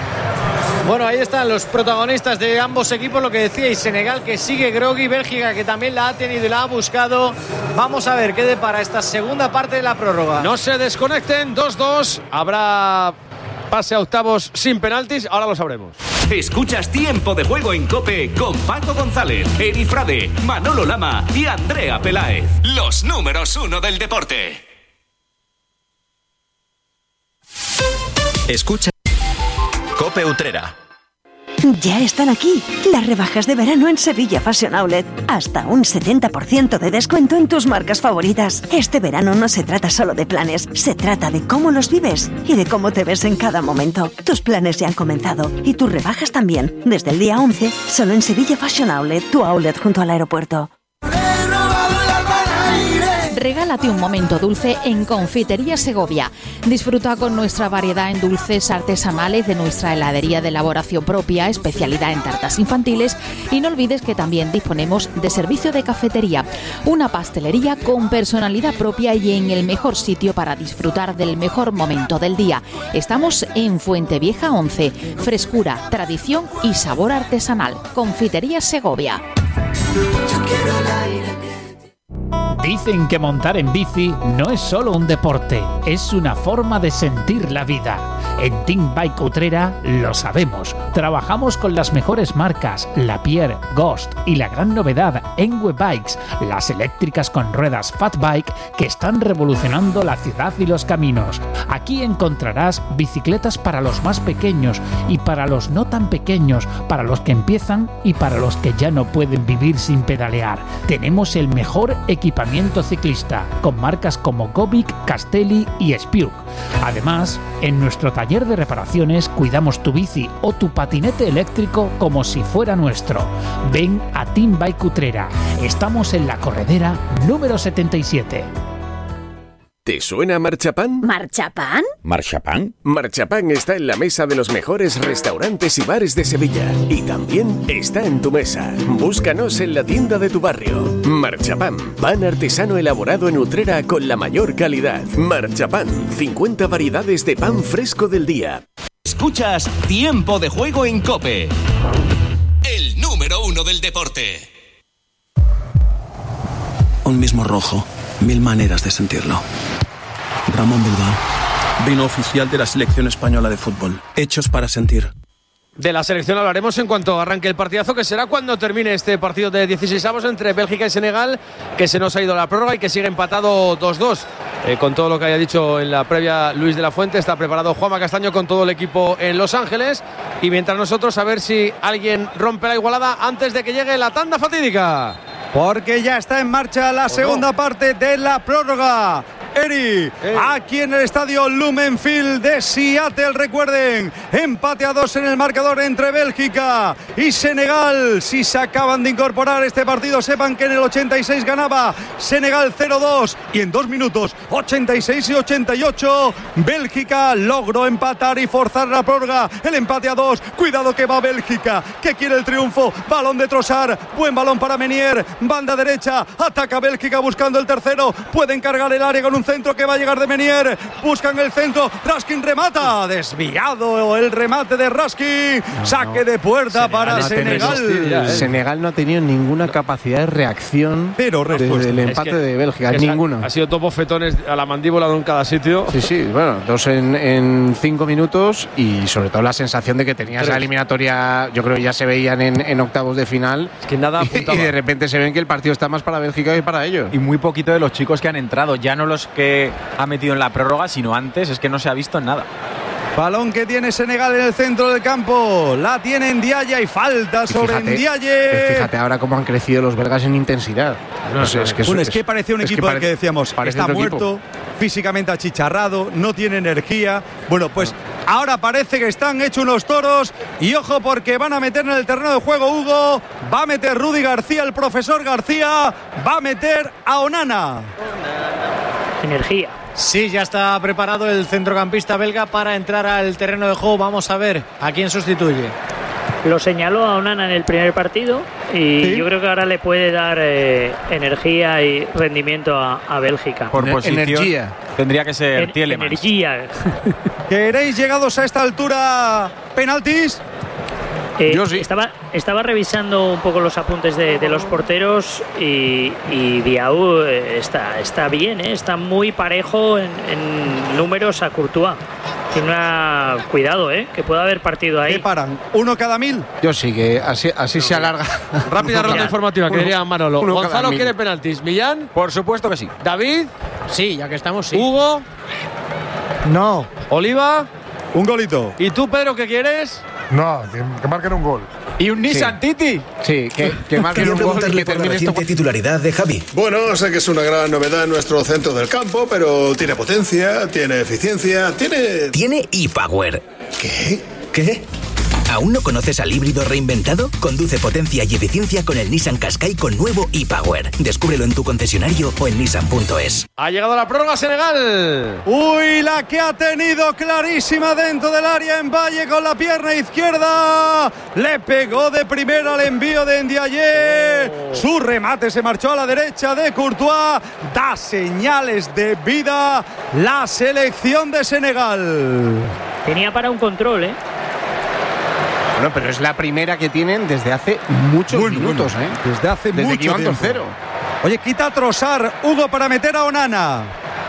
Bueno, ahí están los protagonistas de ambos equipos, lo que decíais, Senegal que sigue groggy, Bélgica que también la ha tenido y la ha buscado. Vamos a ver qué depara esta segunda parte de la prórroga. No se desconecten, dos dos. Habrá pase a octavos sin penaltis, ahora lo sabremos. Escuchas Tiempo de Juego en COPE con Paco González, Eri Frade, Manolo Lama y Andrea Peláez. Los números uno del deporte. Escucha COPE Utrera. Ya están aquí las rebajas de verano en Sevilla Fashion Outlet. Hasta un setenta por ciento de descuento en tus marcas favoritas. Este verano no se trata solo de planes, se trata de cómo los vives y de cómo te ves en cada momento. Tus planes ya han comenzado y tus rebajas también. Desde el día once, solo en Sevilla Fashion Outlet, tu outlet junto al aeropuerto. Regálate un momento dulce en Confitería Segovia. Disfruta con nuestra variedad en dulces artesanales de nuestra heladería de elaboración propia, especialidad en tartas infantiles, y no olvides que también disponemos de servicio de cafetería, una pastelería con personalidad propia y en el mejor sitio para disfrutar del mejor momento del día. Estamos en Fuentevieja once. Frescura, tradición y sabor artesanal. Confitería Segovia. Dicen que montar en bici no es solo un deporte, es una forma de sentir la vida. En Team Bike Utrera lo sabemos. Trabajamos con las mejores marcas, Lapierre, Ghost y la gran novedad, Enwe Bikes, las eléctricas con ruedas Fat Bike que están revolucionando la ciudad y los caminos. Aquí encontrarás bicicletas para los más pequeños y para los no tan pequeños, para los que empiezan y para los que ya no pueden vivir sin pedalear. Tenemos el mejor equipamiento ciclista, con marcas como Gobic, Castelli y Spiuk. Además, en nuestro taller de reparaciones cuidamos tu bici o tu patinete eléctrico como si fuera nuestro. Ven a Team Bike Utrera. Estamos en la corredera número setenta y siete. ¿Te suena Marchapán? ¿Marchapán? ¿Marchapán? Marchapán está en la mesa de los mejores restaurantes y bares de Sevilla. Y también está en tu mesa. Búscanos en la tienda de tu barrio. Marchapán, pan artesano elaborado en Utrera con la mayor calidad. Marchapán, cincuenta variedades de pan fresco del día. Escuchas Tiempo de Juego en COPE. El número uno del deporte. Un mismo rojo, mil maneras de sentirlo. Ramón Bilbao, vino oficial de la selección española de fútbol. Hechos para sentir. De la selección hablaremos en cuanto arranque el partidazo, que será cuando termine este partido de dieciseisavos entre Bélgica y Senegal, que se nos ha ido la prórroga y que sigue empatado dos dos. Eh, con todo lo que haya dicho en la previa Luis de la Fuente, está preparado Juanma Castaño con todo el equipo en Los Ángeles. Y mientras nosotros, a ver si alguien rompe la igualada antes de que llegue la tanda fatídica. Porque ya está en marcha la segunda parte de la prórroga. Eri, aquí en el estadio Lumen Field de Seattle. Recuerden, empate a dos en el marcador entre Bélgica y Senegal. Si se acaban de incorporar este partido, sepan que en el ochenta y seis ganaba Senegal cero dos y en dos minutos, ochenta y seis y ochenta y ocho, Bélgica logró empatar y forzar la prórroga. El empate a dos. Cuidado que va Bélgica, que quiere el triunfo. Balón de Trossard, buen balón para Menier, banda derecha, ataca Bélgica buscando el tercero. Pueden cargar el área con un centro que va a llegar de Menier. Buscan el centro, Raskin remata, desviado el remate de Raskin. No, Saque no. de puerta Senegal para no Senegal. Ya, ¿eh? Senegal no ha tenido ninguna capacidad de reacción Pero desde el empate es que, de Bélgica, ninguna. Ha sido topo fetones a la mandíbula en cada sitio. Sí, sí, bueno, dos en, en cinco minutos y sobre todo la sensación de que tenía Tres. esa eliminatoria, yo creo que ya se veían en, en octavos de final. Es que nada apuntaba. Y de repente se ven que el partido está más para Bélgica que para ellos. Y muy poquito de los chicos que han entrado, ya no los que ha metido en la prórroga, sino antes, es que no se ha visto nada. Balón que tiene Senegal en el centro del campo. La tiene Ndiaye y falta y sobre fíjate, Ndiaye. Fíjate ahora cómo han crecido los belgas en intensidad. No, es, es, que bueno, es, es que parecía un equipo que pare, al que decíamos está muerto, equipo. físicamente achicharrado, no tiene energía. Bueno, pues no. ahora parece que están hechos unos toros. Y ojo porque van a meter en el terreno de juego Hugo. Va a meter Rudy García, el profesor García. Va a meter a Onana. Energía. Sí, ya está preparado el centrocampista belga para entrar al terreno de juego. Vamos a ver a quién sustituye. Lo señaló a Onana en el primer partido y ¿Sí? yo creo que ahora le puede dar eh, energía y rendimiento a, a Bélgica. Por posición energía. Tendría que ser en, Tielemans. Energía. ¿Queréis llegados a esta altura penaltis? Eh, Yo sí. Estaba, estaba revisando un poco los apuntes de, de los porteros y, y Diaw está, está bien, ¿eh? Está muy parejo en, en números a Courtois. Tiene una... Cuidado, ¿eh? Que puede haber partido ahí. ¿Qué paran? ¿Uno cada mil? Yo sí, que así, así no, se alarga. Rápida ronda informativa, que diría Manolo. Uno Gonzalo quiere penaltis. ¿Millán? Por supuesto que sí. ¿David? Sí, ya que estamos, sí. ¿Hugo? No. ¿Oliva? Un golito. ¿Y tú, Pedro, qué quieres? No, que, que marquen un gol. ¿Y un Nissan sí. Titi? Sí, que, que marquen un gol. Que por la reciente esto... titularidad de Javi. Bueno, sé que es una gran novedad en nuestro centro del campo, pero tiene potencia, tiene eficiencia, tiene... Tiene e-Power. ¿Qué? ¿Qué? ¿Aún no conoces al híbrido reinventado? Conduce potencia y eficiencia con el Nissan Qashqai con nuevo e-Power. Descúbrelo en tu concesionario o en nissan punto es. Ha llegado la prórroga Senegal. Uy, la que ha tenido clarísima dentro del área en Valle con la pierna izquierda. Le pegó de primera al envío de Ndiaye. Oh. Su remate se marchó a la derecha de Courtois. Da señales de vida la selección de Senegal. Tenía para un control, ¿eh? Bueno, pero es la primera que tienen desde hace muchos bueno, minutos, bueno. ¿eh? Desde hace desde mucho que iban tiempo. Tercero. Oye, quita a Trossard, Hugo, para meter a Onana.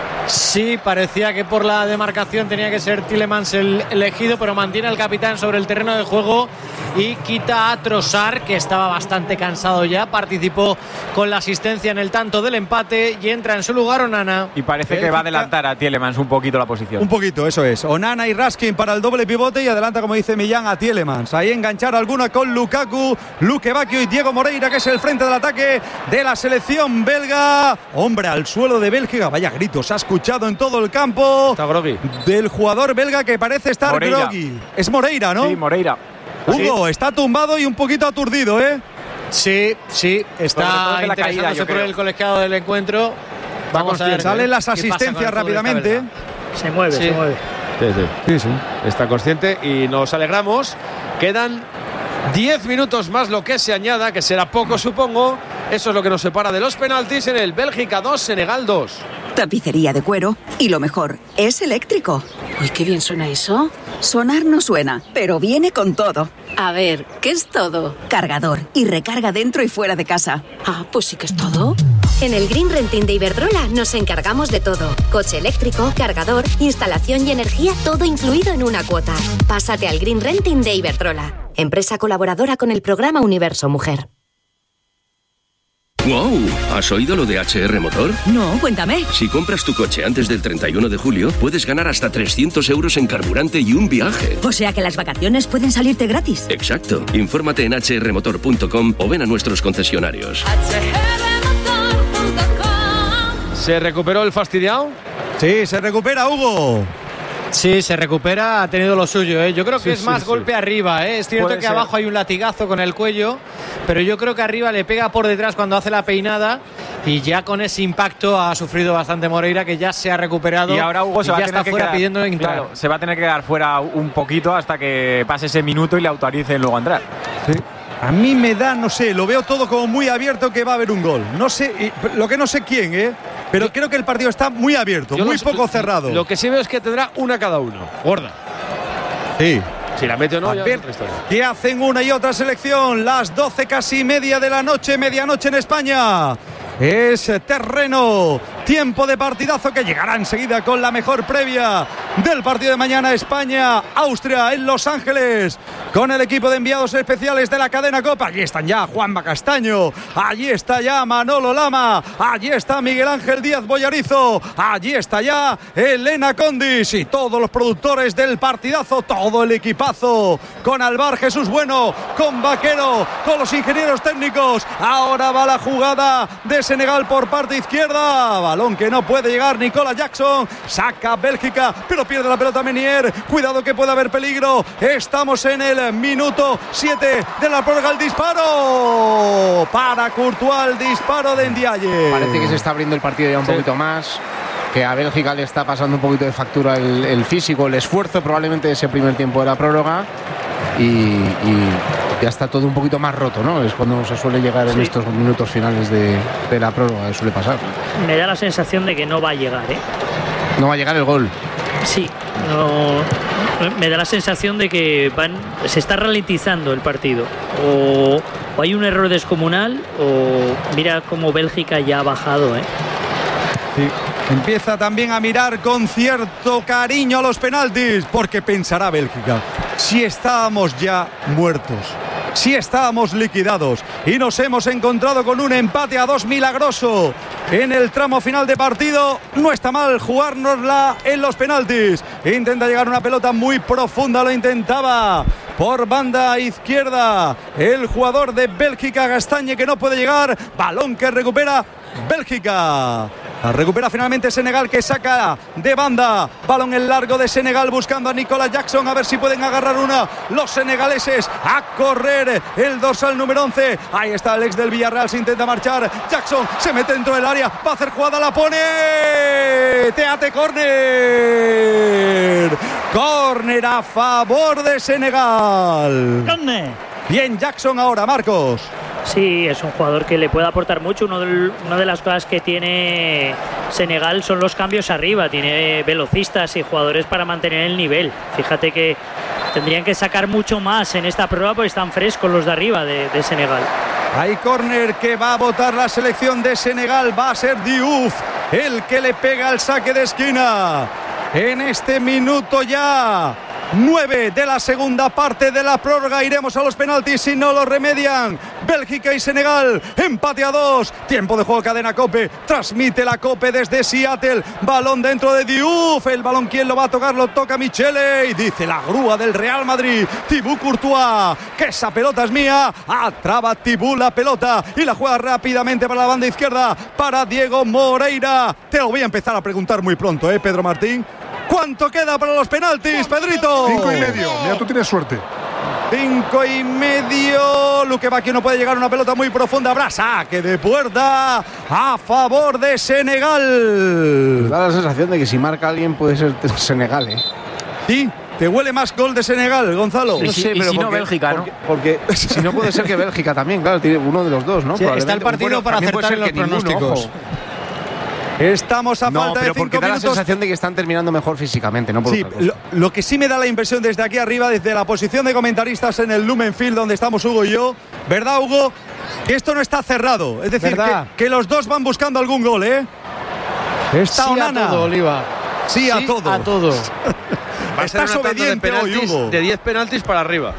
Sí, parecía que por la demarcación tenía que ser Tielemans el elegido, pero mantiene al capitán sobre el terreno de juego y quita a Trossard, que estaba bastante cansado ya. Participó con la asistencia en el tanto del empate y entra en su lugar Onana. Y parece Bélgica. que va a adelantar a Tielemans un poquito la posición. Un poquito, eso es. Onana y Raskin para el doble pivote y adelanta, como dice Millán, a Tielemans. Ahí enganchar alguna con Lukaku, Luque Bacchio y Diego Moreira, que es el frente del ataque de la selección belga. Hombre, al suelo de Bélgica. Vaya gritos, ha escuchado en todo el campo. Está groggy. Del jugador belga que parece estar Moreira. groggy. Es Moreira, ¿no? Sí, Moreira. Hugo, sí. está tumbado y un poquito aturdido, ¿eh? Sí, sí, está interesándose caída, por el colegiado del encuentro. Vamos a ver. Salen las asistencias rápidamente. Se mueve, sí. se mueve. Sí, sí. sí, sí. Está consciente y nos alegramos. Quedan diez minutos más lo que se añada, que será poco, supongo. Eso es lo que nos separa de los penaltis en el Bélgica dos, Senegal dos. Tapicería de cuero y lo mejor, es eléctrico. Uy, qué bien suena eso. Sonar no suena, pero viene con todo. A ver, ¿qué es todo? Cargador y recarga dentro y fuera de casa. Ah, pues sí que es todo. En el Green Renting de Iberdrola nos encargamos de todo. Coche eléctrico, cargador, instalación y energía, todo incluido en una cuota. Pásate al Green Renting de Iberdrola, empresa colaboradora con el programa Universo Mujer. ¡Wow! ¿Has oído lo de H R Motor? No, cuéntame. Si compras tu coche antes del treinta y uno de julio, puedes ganar hasta trescientos euros en carburante y un viaje. O sea que las vacaciones pueden salirte gratis. Exacto. Infórmate en h r motor punto com o ven a nuestros concesionarios. ¿Se recuperó el fastidiado? Sí, se recupera Hugo. Sí, se recupera, ha tenido lo suyo, ¿eh? Yo creo que Sí, es sí, más sí. golpe arriba, ¿eh? Es cierto Puede que ser. abajo hay un latigazo con el cuello, pero yo creo que arriba le pega por detrás cuando hace la peinada y ya con ese impacto ha sufrido bastante Moreira, que ya se ha recuperado Y ahora Hugo se y va a ya tener está que fuera quedar, pidiendo entrar. claro, se va a tener que quedar fuera un poquito hasta que pase ese minuto y le autoricen luego a entrar. Sí. A mí me da, no sé, lo veo todo como muy abierto que va a haber un gol. No sé, y- lo que no sé quién, ¿eh? Pero Yo- creo que el partido está muy abierto, Yo muy lo- poco cerrado. Lo que sí veo es que tendrá una cada uno. Gorda. Sí. Si la mete o no, A ya ver es otra historia. qué hacen una y otra selección. Las doce casi media de la noche, medianoche en España. Es terreno, tiempo de partidazo que llegará enseguida con la mejor previa del partido de mañana. España, Austria en Los Ángeles, con el equipo de enviados especiales de la cadena Copa. Allí están ya Juanma Castaño, allí está ya Manolo Lama, allí está Miguel Ángel Díaz Boyarizo, allí está ya Elena Condis y todos los productores del partidazo, todo el equipazo, con Alvar Jesús Bueno, con Vaquero, con los ingenieros técnicos. Ahora va la jugada de Senegal por parte izquierda, balón que no puede llegar Nicolas Jackson, saca Bélgica, pero pierde la pelota Menier, cuidado que puede haber peligro. Estamos en el minuto siete de la prórroga, el disparo para Courtois, el disparo de Ndiaye. Parece que se está abriendo el partido ya un Sí. poquito más, que a Bélgica le está pasando un poquito de factura el, el físico, el esfuerzo probablemente de ese primer tiempo de la prórroga, y, y ya está todo un poquito más roto, ¿no? Es cuando se suele llegar en Sí. estos minutos finales de, de la prórroga, suele pasar. Me da la sensación de que no va a llegar, ¿eh? No va a llegar el gol. Sí, no, me da la sensación de que van, se está ralentizando el partido. O, o hay un error descomunal, o mira cómo Bélgica ya ha bajado, ¿eh? Sí. Empieza también a mirar con cierto cariño a los penaltis, porque pensará Bélgica, si estábamos ya muertos, si estábamos liquidados y nos hemos encontrado con un empate a dos milagroso en el tramo final de partido, no está mal jugárnosla en los penaltis. Intenta llegar una pelota muy profunda, lo intentaba por banda izquierda el jugador de Bélgica, Castañe, que no puede llegar, balón que recupera Bélgica. La recupera finalmente Senegal, que saca de banda, balón en largo de Senegal buscando a Nicolas Jackson, a ver si pueden agarrar una los senegaleses, a correr el dorsal número once, ahí está el ex del Villarreal, se intenta marchar, Jackson se mete dentro del área, va a hacer jugada, la pone, Teate, córner, córner a favor de Senegal. ¡Córner! Bien Jackson ahora, Marcos. Sí, es un jugador que le puede aportar mucho. Uno del, una de las cosas que tiene Senegal son los cambios arriba. Tiene velocistas y jugadores para mantener el nivel. Fíjate que tendrían que sacar mucho más en esta prueba porque están frescos los de arriba de, de Senegal. Hay córner que va a votar la selección de Senegal. Va a ser Diouf el que le pega el saque de esquina. En este minuto ya nueve de la segunda parte de la prórroga. Iremos a los penaltis si no lo remedian Bélgica y Senegal. Empate a dos. Tiempo de juego, cadena Cope. Transmite la Cope desde Seattle. Balón dentro de Diouf. El balón, ¿quién lo va a tocar? Lo toca Michele. Y dice la grúa del Real Madrid, Thibaut Courtois, que esa pelota es mía. Atraba Thibaut la pelota y la juega rápidamente para la banda izquierda para Diego Moreira. Te lo voy a empezar a preguntar muy pronto, ¿eh, Pedro Martín? ¿Cuánto queda para los penaltis, Pedrito? Cinco y medio. Mira, tú tienes suerte. Cinco y medio. Luque Bacchio no puede llegar a una pelota muy profunda. Habrá saque de puerta a favor de Senegal. Da la sensación de que si marca alguien puede ser Senegal, ¿eh? Sí. ¿Te huele más gol de Senegal, Gonzalo? No sé, pero si no porque, Bélgica, ¿no? Porque, porque si no puede ser que Bélgica también, claro, tiene uno de los dos, ¿no? Sí, está el partido Bueno, para también puede acertar en ser los que ninguno, pronósticos. ojo. Estamos a No, falta pero de porque cinco da la minutos. sensación de que están terminando mejor físicamente, no por Sí, otra cosa. lo, lo que sí me da la impresión desde aquí arriba, desde la posición de comentaristas en el Lumen Field, donde estamos Hugo y yo, ¿verdad, Hugo? Que esto no está cerrado. Es decir, que, que los dos van buscando algún gol, ¿eh? Está Sí Onana. a todo, Oliva. Sí, a todo. A todo. Va a ser Estás una tanda de obediente hoy, penaltis, Hugo. de diez penaltis para arriba.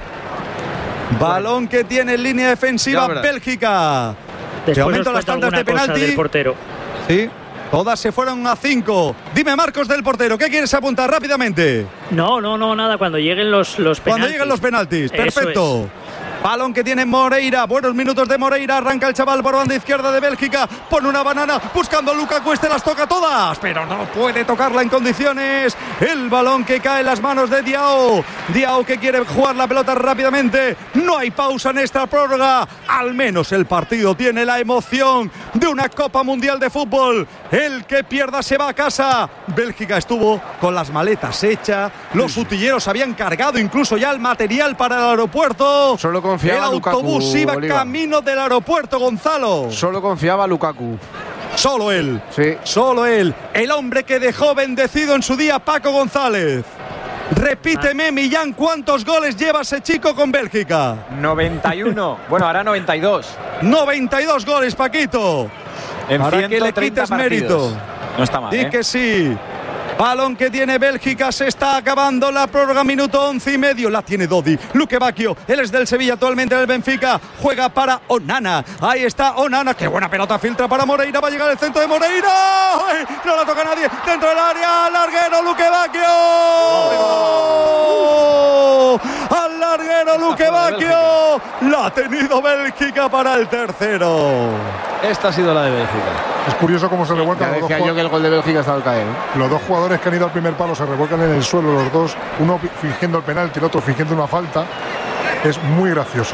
Balón que tiene en línea defensiva Ya verás. Bélgica. De Después momento os las cuento tandas de alguna cosa penalti. del portero. Sí. Todas se fueron a cinco. Dime, Marcos, del portero, ¿qué quieres apuntar rápidamente? No, no, no, nada. Cuando lleguen los, los penaltis. Cuando lleguen los penaltis, Eso perfecto. Balón que tiene Moreira. Buenos minutos de Moreira. Arranca el chaval por banda izquierda de Bélgica. Pone una banana buscando a Lukaku. Este las toca todas, pero no puede tocarla en condiciones. El balón que cae en las manos de Diao. Diao que quiere jugar la pelota rápidamente. No hay pausa en esta prórroga. Al menos el partido tiene la emoción de una Copa Mundial de Fútbol. El que pierda se va a casa. Bélgica estuvo con las maletas hechas. Los utilleros habían cargado incluso ya el material para el aeropuerto. Solo confiaba el autobús Lukaku, iba Oliva. camino del aeropuerto, Gonzalo. Solo confiaba Lukaku. Solo él. Sí. Solo él. El hombre que dejó bendecido en su día Paco González. Repíteme, Millán, ¿cuántos goles lleva ese chico con Bélgica? noventa y uno. Bueno, ahora noventa y dos. noventa y dos goles, Paquito. En Para que le ciento treinta quites partidos. mérito. No está mal, Di ¿eh? que sí. Balón que tiene Bélgica, se está acabando la prórroga, minuto once y medio, la tiene Dodi. Luque Bacchio, él es del Sevilla, actualmente del Benfica, juega para Onana. Ahí está Onana, qué buena pelota filtra para Moreira, va a llegar el centro de Moreira. ¡Ay! No la toca nadie, dentro del área, larguero Luque Bacchio. Al larguero Luque Bacchio, la ha tenido Bélgica para el tercero. Esta ha sido la de Bélgica. Es curioso cómo se revuelcan Ya los dos decía yo que el gol de Bélgica estaba al caer, ¿eh? Los dos jugadores que han ido al primer palo se revuelcan en el suelo, los dos, uno fingiendo el penalti, el otro fingiendo una falta. Es muy gracioso.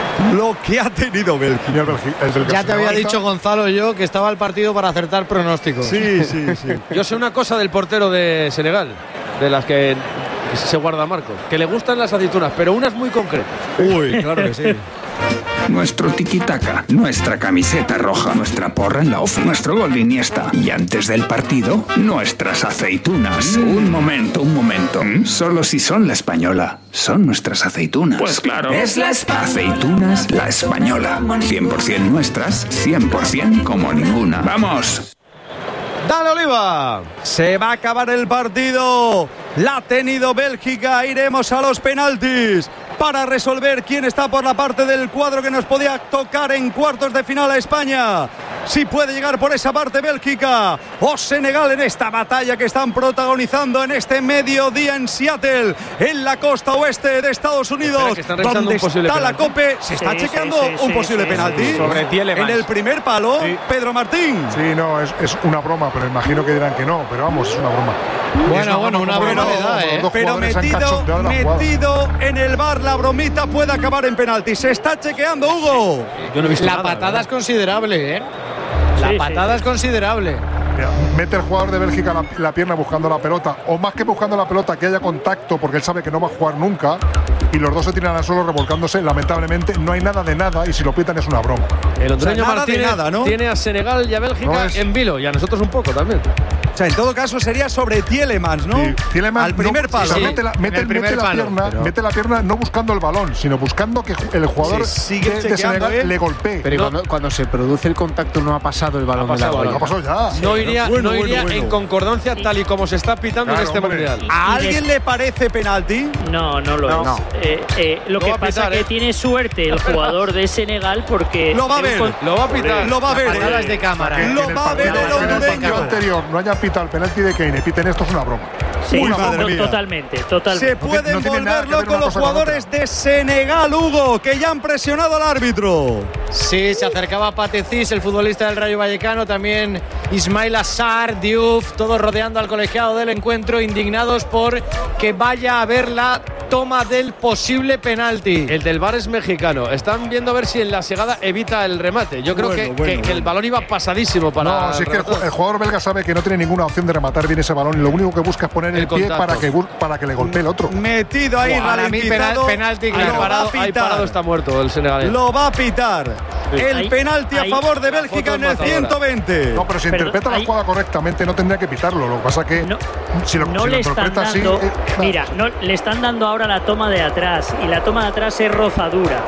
Lo que ha tenido Bélgica. Mira el Belgi- el del Ya te había Bélgica. dicho Gonzalo yo que estaba el partido para acertar pronósticos. Sí, sí, sí. Yo sé una cosa del portero de Senegal, de las que se guarda Marcos, que le gustan las aceitunas, pero unas muy concretas. Uy, claro que sí. Nuestro tiki-taka, nuestra camiseta roja, nuestra porra en la off, nuestro gol de Iniesta. Y antes del partido, nuestras aceitunas. Mm. Un momento, un momento. ¿Mm? Solo si son la española. Son nuestras aceitunas. Pues claro. Es la Espa- Aceitunas La Española. cien por ciento nuestras, cien por ciento como ninguna. ¡Vamos! ¡Dale, Oliva! Se va a acabar el partido. La ha tenido Bélgica. Iremos a los penaltis para resolver quién está por la parte del cuadro que nos podía tocar en cuartos de final a España. Si puede llegar por esa parte Bélgica o Senegal en esta batalla que están protagonizando en este mediodía en Seattle, en la costa oeste de Estados Unidos. Espera, que están revisando donde un posible está la penalti. COPE. Se está Sí, chequeando sí, sí, un sí, posible sí, penalti. sí, sí. Sobre Tielemans. En el primer palo, Sí. Pedro Martín. Sí, no, es, es una broma, pero imagino que dirán que no, pero vamos, es una broma. Bueno, Es bueno, una como broma los- le da, los ¿eh? dos Pero jugadores han metido, cachondeado la jugada. metido en el bar la bromita puede acabar en penalti. Se está chequeando, Hugo. Yo no he visto La nada, patada ¿verdad? es considerable, ¿eh? La Sí, sí. patada es considerable. Mira, mete el jugador de Bélgica la, la pierna buscando la pelota, o más que buscando la pelota, que haya contacto, porque él sabe que no va a jugar nunca, y los dos se tiran al suelo revolcándose. Lamentablemente no hay nada de nada, y si lo pitan es una broma. El hondureño O sea, nada de Martínez nada, ¿no? tiene a Senegal y a Bélgica No es- en vilo, y a nosotros un poco también. O sea, en todo caso sería sobre Tielemans, ¿no? Sí, Tielemans Al primer no- palo. o sea, Sí, mete la, en mete, el primer mete la palo, pierna, pero- mete la pierna no buscando el balón, sino buscando que ju- el jugador Sí, sigue de, de chequeando, Senegal ¿eh? le golpee. Pero ¿y No. cuando, cuando se produce el contacto no ha pasado el balón Ha de la pasado el ¿Qué goya. ha pasado ya? No iría, Bueno, no bueno, iría bueno. en concordancia tal y como se está pitando Claro, en este hombre. mundial. ¿A alguien le parece penalti? No, no lo No. es. No. Eh, eh, lo Lo que va a pasa pitar, es ¿eh? que tiene suerte el jugador de Senegal porque Lo va a en un ver. con- Lo va a pitar. Lo va a ver. Patadas ¿eh? de cámara. Que Lo en el va a ver partido- el que en el hondureño. partido anterior no hayan pitado el penalti de Kane y piten esto es una broma. Sí, Uy, no, madre no, mía. totalmente, totalmente. Se puede no tiene nada que envolverlo ver con una los cosa con jugadores de Senegal, Hugo, que ya han presionado al árbitro. Sí, se acercaba Patecís, el futbolista del Rayo Vallecano, también Ismail Assar, Diouf, todos rodeando al colegiado del encuentro, indignados por que vaya a ver la toma del posible penalti. El del V A R es mexicano. Están viendo a ver si en la segada evita el remate. Yo creo Bueno, que, bueno, que- que el balón iba pasadísimo para. No, si es que el, rematar. ju- el jugador belga sabe que no tiene ninguna opción de rematar bien ese balón y lo único que busca es poner el, El pie contacto. para que, bu- para que le golpee el otro. Metido ahí, Para mí, ralentizado. penal- penalti, Ahí claro. Lo va a parado, ahí pitar. parado está muerto el senegalés. Lo va a pitar. El Ahí- penalti a ahí- favor de La Bélgica foto en el es matadora. ciento veinte. No, pero si Perdón, interpreta la ahí- jugada correctamente no tendría que pitarlo. Lo que pasa que No, si lo, no si lo le están interpreta así. dando, eh, mira, no, le están dando ahora la toma de atrás y la toma de atrás es rozadura.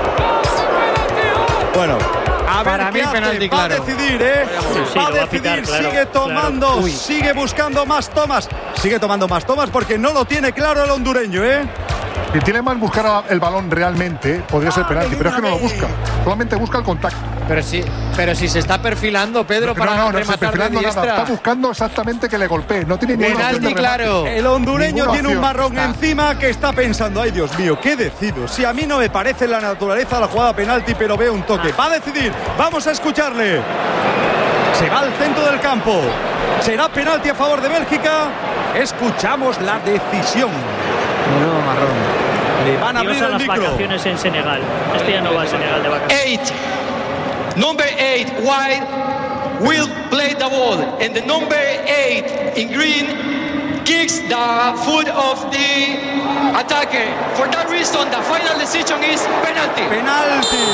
Bueno, a Para ver mí qué hace. penalti, Va a claro. decidir, ¿eh? Sí, sí, va a lo va a decidir, pitar, claro, sigue tomando, claro. Uy. sigue buscando más tomas. Sigue tomando más tomas porque no lo tiene claro el hondureño, ¿eh? Si Tielemans buscara el balón realmente, podría ser penalti, pero es que no lo busca. Solamente busca el contacto. Pero sí, pero si se está perfilando Pedro pero para no, no, rematar no de diestra. Nada. Está buscando exactamente que le golpee. No tiene ninguna penalti, opción de claro. El hondureño tiene un marrón está. encima que está pensando, ay Dios mío, ¿qué decido? Si a mí no me parece la naturaleza de la jugada penalti, pero veo un toque. Va a decidir, vamos a escucharle. Se va al centro del campo. ¿Será penalti a favor de Bélgica? Escuchamos la decisión. Menudo marrón. Le van a abrir Dios a el las micro. vacaciones en Senegal. Este ya no va a Senegal de vacaciones. Eight. Number eight, white, will play the ball. And the number eight in green kicks the foot of the attacker. For that reason, the final decision is penalty. Penalti.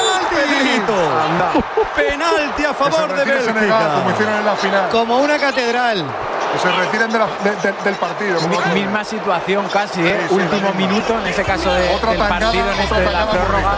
Penalti. Penalti a favor de Bélgica. Senegal, como hicieron en la final. Como una catedral. Que se retiren de la, de, de, del partido. Mi, misma situación casi, ¿eh? Sí, sí, Último minuto, en ese caso de, otra del tangada, partido, en este de la prórroga.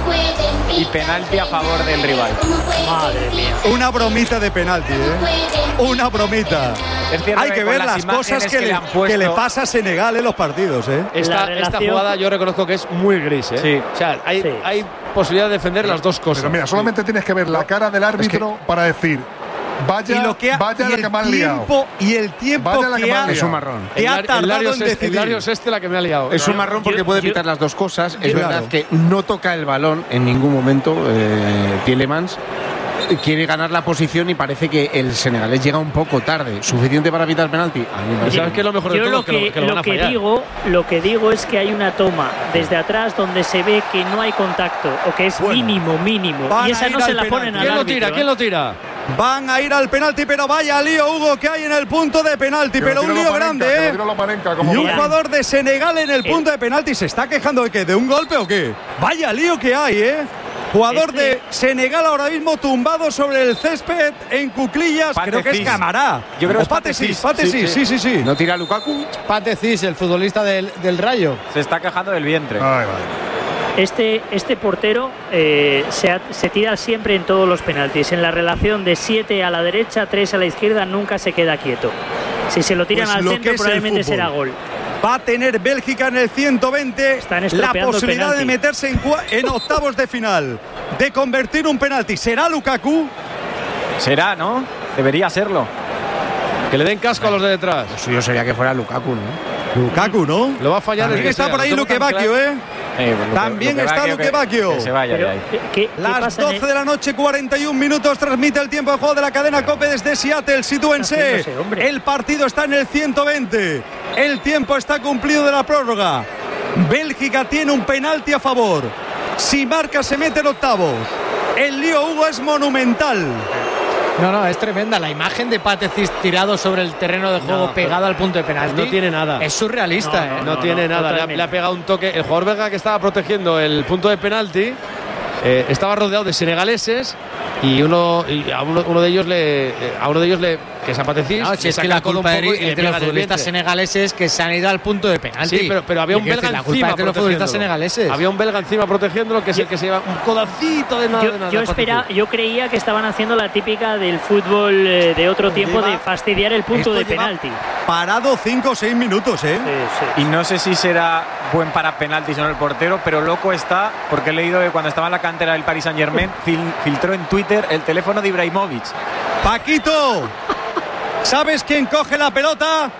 Y penalti a favor del rival. Madre mía. Una bromita de penalti, ¿eh? Una bromita. Es cierto Hay que ver las, las cosas que, que, le, puesto... que le pasa a Senegal en los partidos, ¿eh? Esta, esta jugada yo reconozco que es muy gris, ¿eh? Sí. O sea, hay, sí. hay posibilidad de defender sí. las dos cosas. Pero mira, solamente sí. tienes que ver la cara del árbitro es que... para decir. Vaya, y lo que ha, vaya y la el que me han tiempo, liado. Y el tiempo vaya que, que ha, es un marrón. Que ha tardado en decidir. Hilario es este la que me ha liado. Es un marrón porque yo, puede pitar yo, las dos cosas. Es claro. verdad que no toca el balón en ningún momento eh, Tielemans. Quiere ganar la posición y parece que el senegalés llega un poco tarde. ¿Suficiente para pitar penalti? A mí me ¿Sabes qué es lo mejor de yo todo? Lo que, que, lo, que, lo, lo que digo, lo que digo es que hay una toma desde atrás donde se ve que no hay contacto o que es bueno, mínimo, mínimo. Y esa no se la ponen al ¿Quién lo árbitro, tira? ¿eh? ¿Quién lo tira? Van a ir al penalti, pero vaya lío, Hugo, que hay en el punto de penalti. Pero un lío grande, ¿eh? Y un jugador de Senegal en el punto de penalti. ¿Se está quejando de qué? ¿De un golpe o qué? Vaya lío que hay, ¿eh? Jugador este... de Senegal ahora mismo tumbado sobre el césped en cuclillas. Pate Creo que Cis. es Camará. Yo creo que es Pate Cis, Pate Cis, sí, sí, sí. ¿No tira Lukaku? Pate Cis, el futbolista del, del Rayo. Se está quejando del vientre. Ay, vale. Este, este portero eh, se, ha, se tira siempre en todos los penaltis. En la relación de siete a la derecha, tres a la izquierda, nunca se queda quieto. Si se lo tiran pues al lo centro, probablemente será gol. Va a tener Bélgica en el ciento veinte la posibilidad de meterse en, en octavos de final, de convertir un penalti. ¿Será Lukaku? Será, ¿no? Debería serlo. Que le den casco a los de detrás. Lo suyo sería que fuera Lukaku, ¿no? Lukaku, ¿no? Lo va a fallar. También el que está sea. por ahí Luque Bacchio, ¿eh? Eh, pues También Luque, está Luque Bacchio. Que, que se vaya Pero, de ahí. ¿qué, qué Las doce de la noche, cuarenta y un minutos, transmite el tiempo de juego de la cadena COPE desde Seattle. Sitúense. El partido está en el ciento veinte. El tiempo está cumplido de la prórroga. Bélgica tiene un penalti a favor. Si marca, se mete en octavos. El lío, Hugo, es monumental. No, no, es tremenda. La imagen de Pate Cis tirado sobre el terreno de juego, no, pegado al punto de penalti. No tiene nada. Es surrealista, no, ¿eh? No, no, no tiene no, nada. Le ha, le ha pegado un toque. El jugador belga que estaba protegiendo el punto de penalti eh, estaba rodeado de senegaleses y uno, y a uno, uno de ellos le, a uno de ellos le que es a Pate Cis. No, si es que la culpa es de, de los futbolistas senegaleses que se han ido al punto de penalti. Sí, pero, pero había un belga la encima. Culpa es de los futbolistas senegaleses. Había un belga encima protegiéndolo que es yo, el que se lleva un codacito de nada. Yo, de nada yo, espera, yo creía que estaban haciendo la típica del fútbol eh, de otro tiempo de fastidiar el punto de penalti. Parado cinco o seis minutos, ¿eh? Sí, sí. Y no sé si será buen para penaltis o no el portero, pero loco está porque he leído que cuando estaba en la cantera del Paris Saint Germain fil filtró en Twitter el teléfono de Ibrahimovic. Paquito, ¿sabes quién coge la pelota?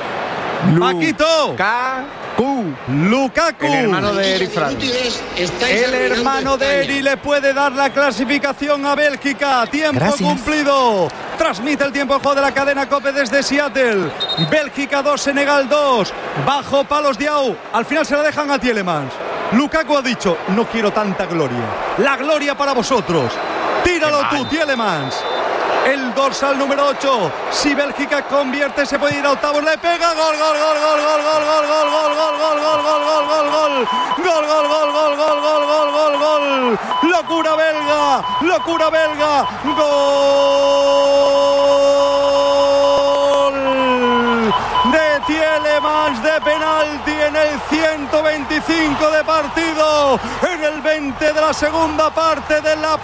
Lu Paquito. Lukaku. Lukaku. El hermano de Eri Frade. El hermano de Eri le puede dar la clasificación a Bélgica. Tiempo Gracias. cumplido. Transmite el tiempo de juego de la cadena COPE desde Seattle. Bélgica dos, Senegal dos. Bajo palos Diao. Al final se la dejan a Tielemans. Lukaku ha dicho, no quiero tanta gloria. La gloria para vosotros. Tíralo tú, Tielemans. El dorsal número ocho. Si Bélgica convierte, se puede ir a octavos. Le pega. Gol, gol, gol, gol, gol, gol, gol, gol, gol, gol, gol, gol, gol, gol, gol. Gol, gol, gol, gol, gol, gol, gol, gol, gol. Locura belga. Locura belga. Gol de Tielemans de penalti en el ciento veinticinco de partido. En el veinte de la segunda parte de la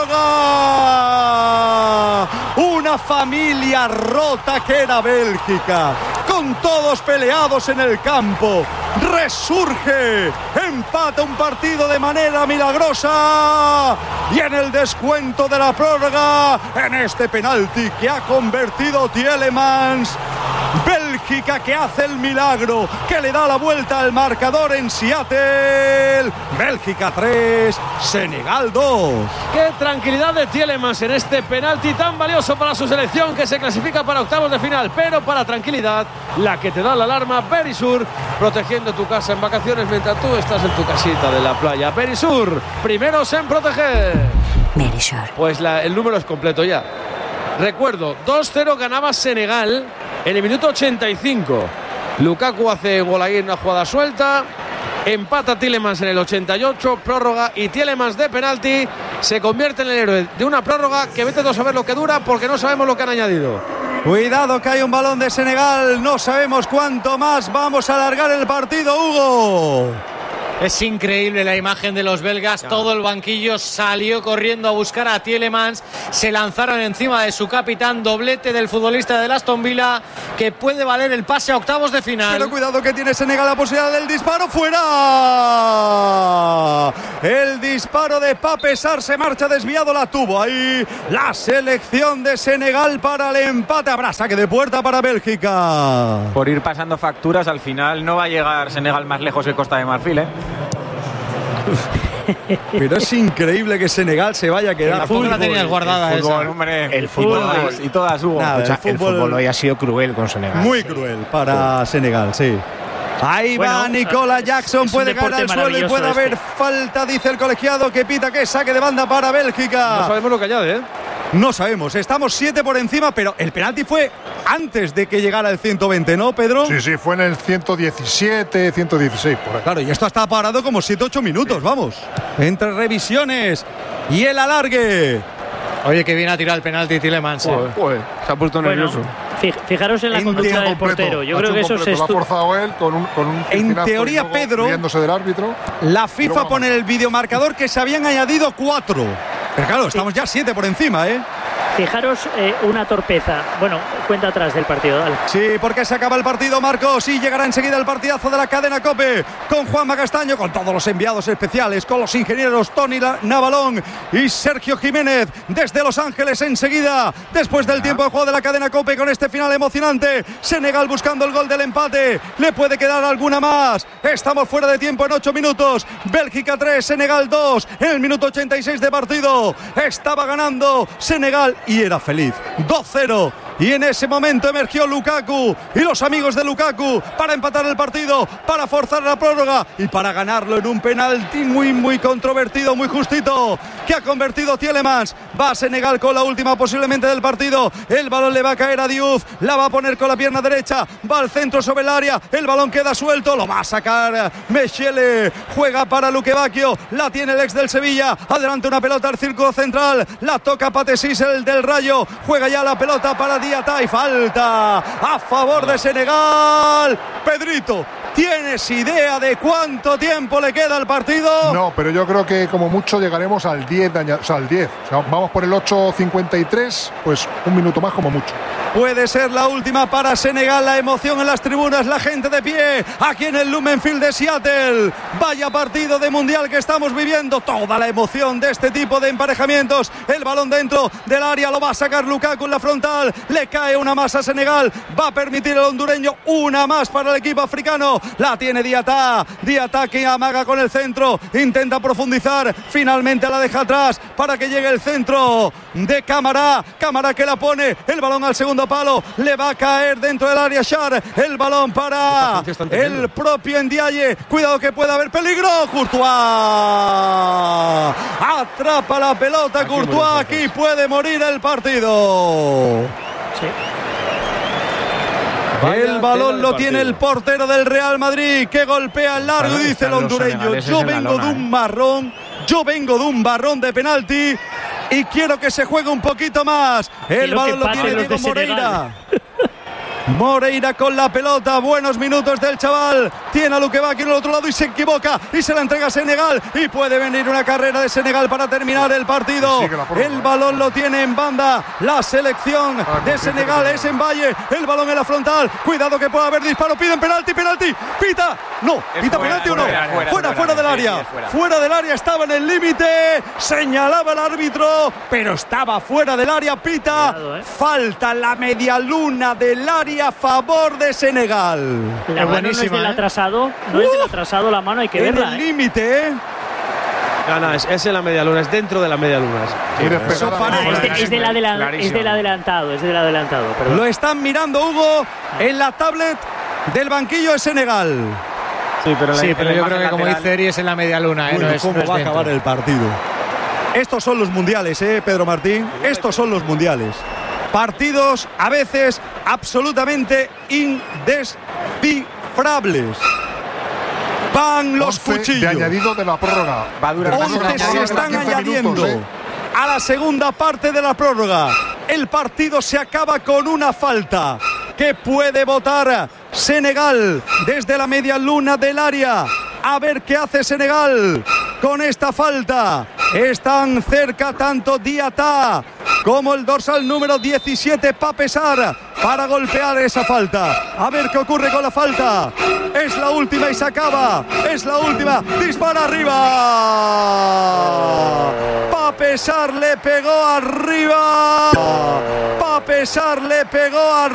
prórroga. Una familia rota que era Bélgica, con todos peleados en el campo. resurge, empata un partido de manera milagrosa y en el descuento de la prórroga, en este penalti que ha convertido Tielemans, Bélgica que hace el milagro, que le da la vuelta al marcador en Seattle. Bélgica tres, Senegal dos. Qué tranquilidad de Tielemans en este penalti tan valioso para su selección, que se clasifica para octavos de final, pero para tranquilidad, la que te da la alarma, Verisur, protegiendo tu casa en vacaciones mientras tú estás en tu casita de la playa. Verisur, primeros en proteger. Verisur. Pues la, el número es completo ya. Recuerdo, dos cero ganaba Senegal en el minuto ochenta y cinco. Lukaku hace gol ahí en una jugada suelta. Empata Tielemans en el ochenta y ocho, prórroga, y Tielemans de penalti se convierte en el héroe de una prórroga que vete a saber lo que dura, porque no sabemos lo que han añadido. Cuidado que hay un balón de Senegal, no sabemos cuánto más. Vamos a alargar el partido, Hugo. Es increíble la imagen de los belgas. Ya. Todo el banquillo salió corriendo a buscar a Tielemans. Se lanzaron encima de su capitán. Doblete del futbolista del Aston Villa, que puede valer el pase a octavos de final. Pero cuidado que tiene Senegal la posibilidad del disparo. ¡Fuera! El disparo de Pape Sarr se marcha desviado. La tuvo ahí la selección de Senegal para el empate. Habrá saque de puerta para Bélgica. Por ir pasando facturas, al final no va a llegar Senegal más lejos que Costa de Marfil, ¿eh? Pero es increíble que Senegal se vaya a quedar. La fútbol la tenías guardada. El fútbol, esa. hombre, el fútbol, fútbol y todas Hugo. Nada, o sea, el, fútbol, el fútbol hoy ha sido cruel con Senegal. Muy cruel para sí. Senegal, sí. Ahí bueno, va Nicola Jackson, puede caer al suelo y puede haber este. falta, dice el colegiado que pita que saque de banda para Bélgica. No sabemos lo que añade, ¿eh? No sabemos, estamos siete por encima, pero el penalti fue antes de que llegara el ciento veinte, ¿no, Pedro? Sí, sí, fue en el ciento diecisiete, ciento dieciséis, por ahí. Claro, y esto ha estado parado como siete ocho minutos, vamos. Entre revisiones y el alargue. Oye, que viene a tirar el penalti Tielemans. ¿eh? Joder, se ha puesto bueno, nervioso. Fijaros en la conducta del portero. Yo creo que eso se lo ha forzado él con un, con un en teoría, Pedro, del árbitro. La FIFA pone en el videomarcador que se habían añadido cuatro. Pero claro, estamos ya siete por encima, ¿eh? Fijaros eh, una torpeza. Bueno, cuenta atrás del partido, dale. Sí, porque se acaba el partido, Marcos, y llegará enseguida el partidazo de la cadena COPE con Juanma Castaño, con todos los enviados especiales, con los ingenieros Tony Navalón y Sergio Jiménez desde Los Ángeles enseguida, después del tiempo de juego de la cadena COPE, con este final emocionante. Senegal buscando el gol del empate. ¿Le puede quedar alguna más? Estamos fuera de tiempo en ocho minutos. Bélgica tres, Senegal dos. En el minuto ochenta y seis de partido estaba ganando Senegal y era feliz. dos cero. Y en ese momento emergió Lukaku y los amigos de Lukaku para empatar el partido, para forzar la prórroga y para ganarlo en un penalti muy muy controvertido, muy justito, que ha convertido Tielemans. Va a Senegal con la última posiblemente del partido. El balón le va a caer a Diouf, la va a poner con la pierna derecha, va al centro sobre el área, el balón queda suelto, lo va a sacar Mechele, juega para Luque Bacchio, la tiene el ex del Sevilla, adelante una pelota al círculo central, la toca Patesis, el del Rayo, juega ya la pelota para Diatá y falta a favor de Senegal. Pedrito, ¿tienes idea de cuánto tiempo le queda al partido? No, pero yo creo que como mucho llegaremos al diez, o sea, al diez. O sea, vamos por el ocho cincuenta y tres, pues un minuto más como mucho. Puede ser la última para Senegal. La emoción en las tribunas, la gente de pie aquí en el Lumen Field de Seattle. Vaya partido de mundial que estamos viviendo. Toda la emoción de este tipo de emparejamientos. El balón dentro del área, lo va a sacar Lukaku en la frontal. Le cae una más a Senegal. Va a permitir el hondureño una más para el equipo africano. La tiene Diatá. Diatá que amaga con el centro. Intenta profundizar. Finalmente la deja atrás para que llegue el centro de Camará. Camará que la pone. El balón al segundo palo, le va a caer dentro del área Char, el balón para el propio Ndiaye, cuidado que puede haber peligro. Courtois atrapa la pelota, aquí Courtois, aquí puede morir el partido. Sí. El balón lo tiene el portero del Real Madrid, que golpea el largo y dice el hondureño: yo vengo de un marrón, yo vengo de un barrón de penalti y quiero que se juegue un poquito más. El balón lo tiene Diego Moreira. Moreira con la pelota, buenos minutos del chaval, tiene a Luque Bacchio en el otro lado y se equivoca y se la entrega a Senegal y puede venir una carrera de Senegal para terminar el partido. El balón lo tiene en banda la selección de Senegal, es en Valle, el balón en la frontal, cuidado que puede haber disparo, piden penalti, penalti, pita No, pita penalti o no. Fuera, fuera, fuera, fuera del área. Sí, sí, fuera. fuera del área, estaba en el límite. Señalaba el árbitro, pero estaba fuera del área. Pita. Cuidado, eh. Falta la media luna del área a favor de Senegal. La es mano no es del ¿eh? atrasado. No uh, es del atrasado la mano, hay que en verla. En el límite, ¿eh? No, no, es, es en la media luna, es dentro de la media luna. Sí, eso ah, es, de, es, del adelan, es del adelantado, es del adelantado. Perdón. Lo están mirando, Hugo, en la tablet del banquillo de Senegal. Sí, pero, la, sí, pero yo creo que como dice Eri es en la media luna. Bueno, ¿eh? No es, ¿cómo no es va a dentro. acabar el partido? Estos son los mundiales, ¿eh, Pedro Martín? Estos son los mundiales. Partidos a veces absolutamente indescifrables. Van los cuchillos. De añadido de la prórroga. Va a durar once se están añadiendo minutos, ¿eh? a la segunda parte de la prórroga. El partido se acaba con una falta que puede votar Senegal desde la media luna del área. A ver qué hace Senegal con esta falta. Están cerca tanto Diata como el dorsal número diecisiete Pape Sarr para golpear esa falta. A ver qué ocurre con la falta. Es la última y se acaba. Es la última. Dispara arriba. Pape Sarr le pegó arriba. Pape Sarr le pegó arriba.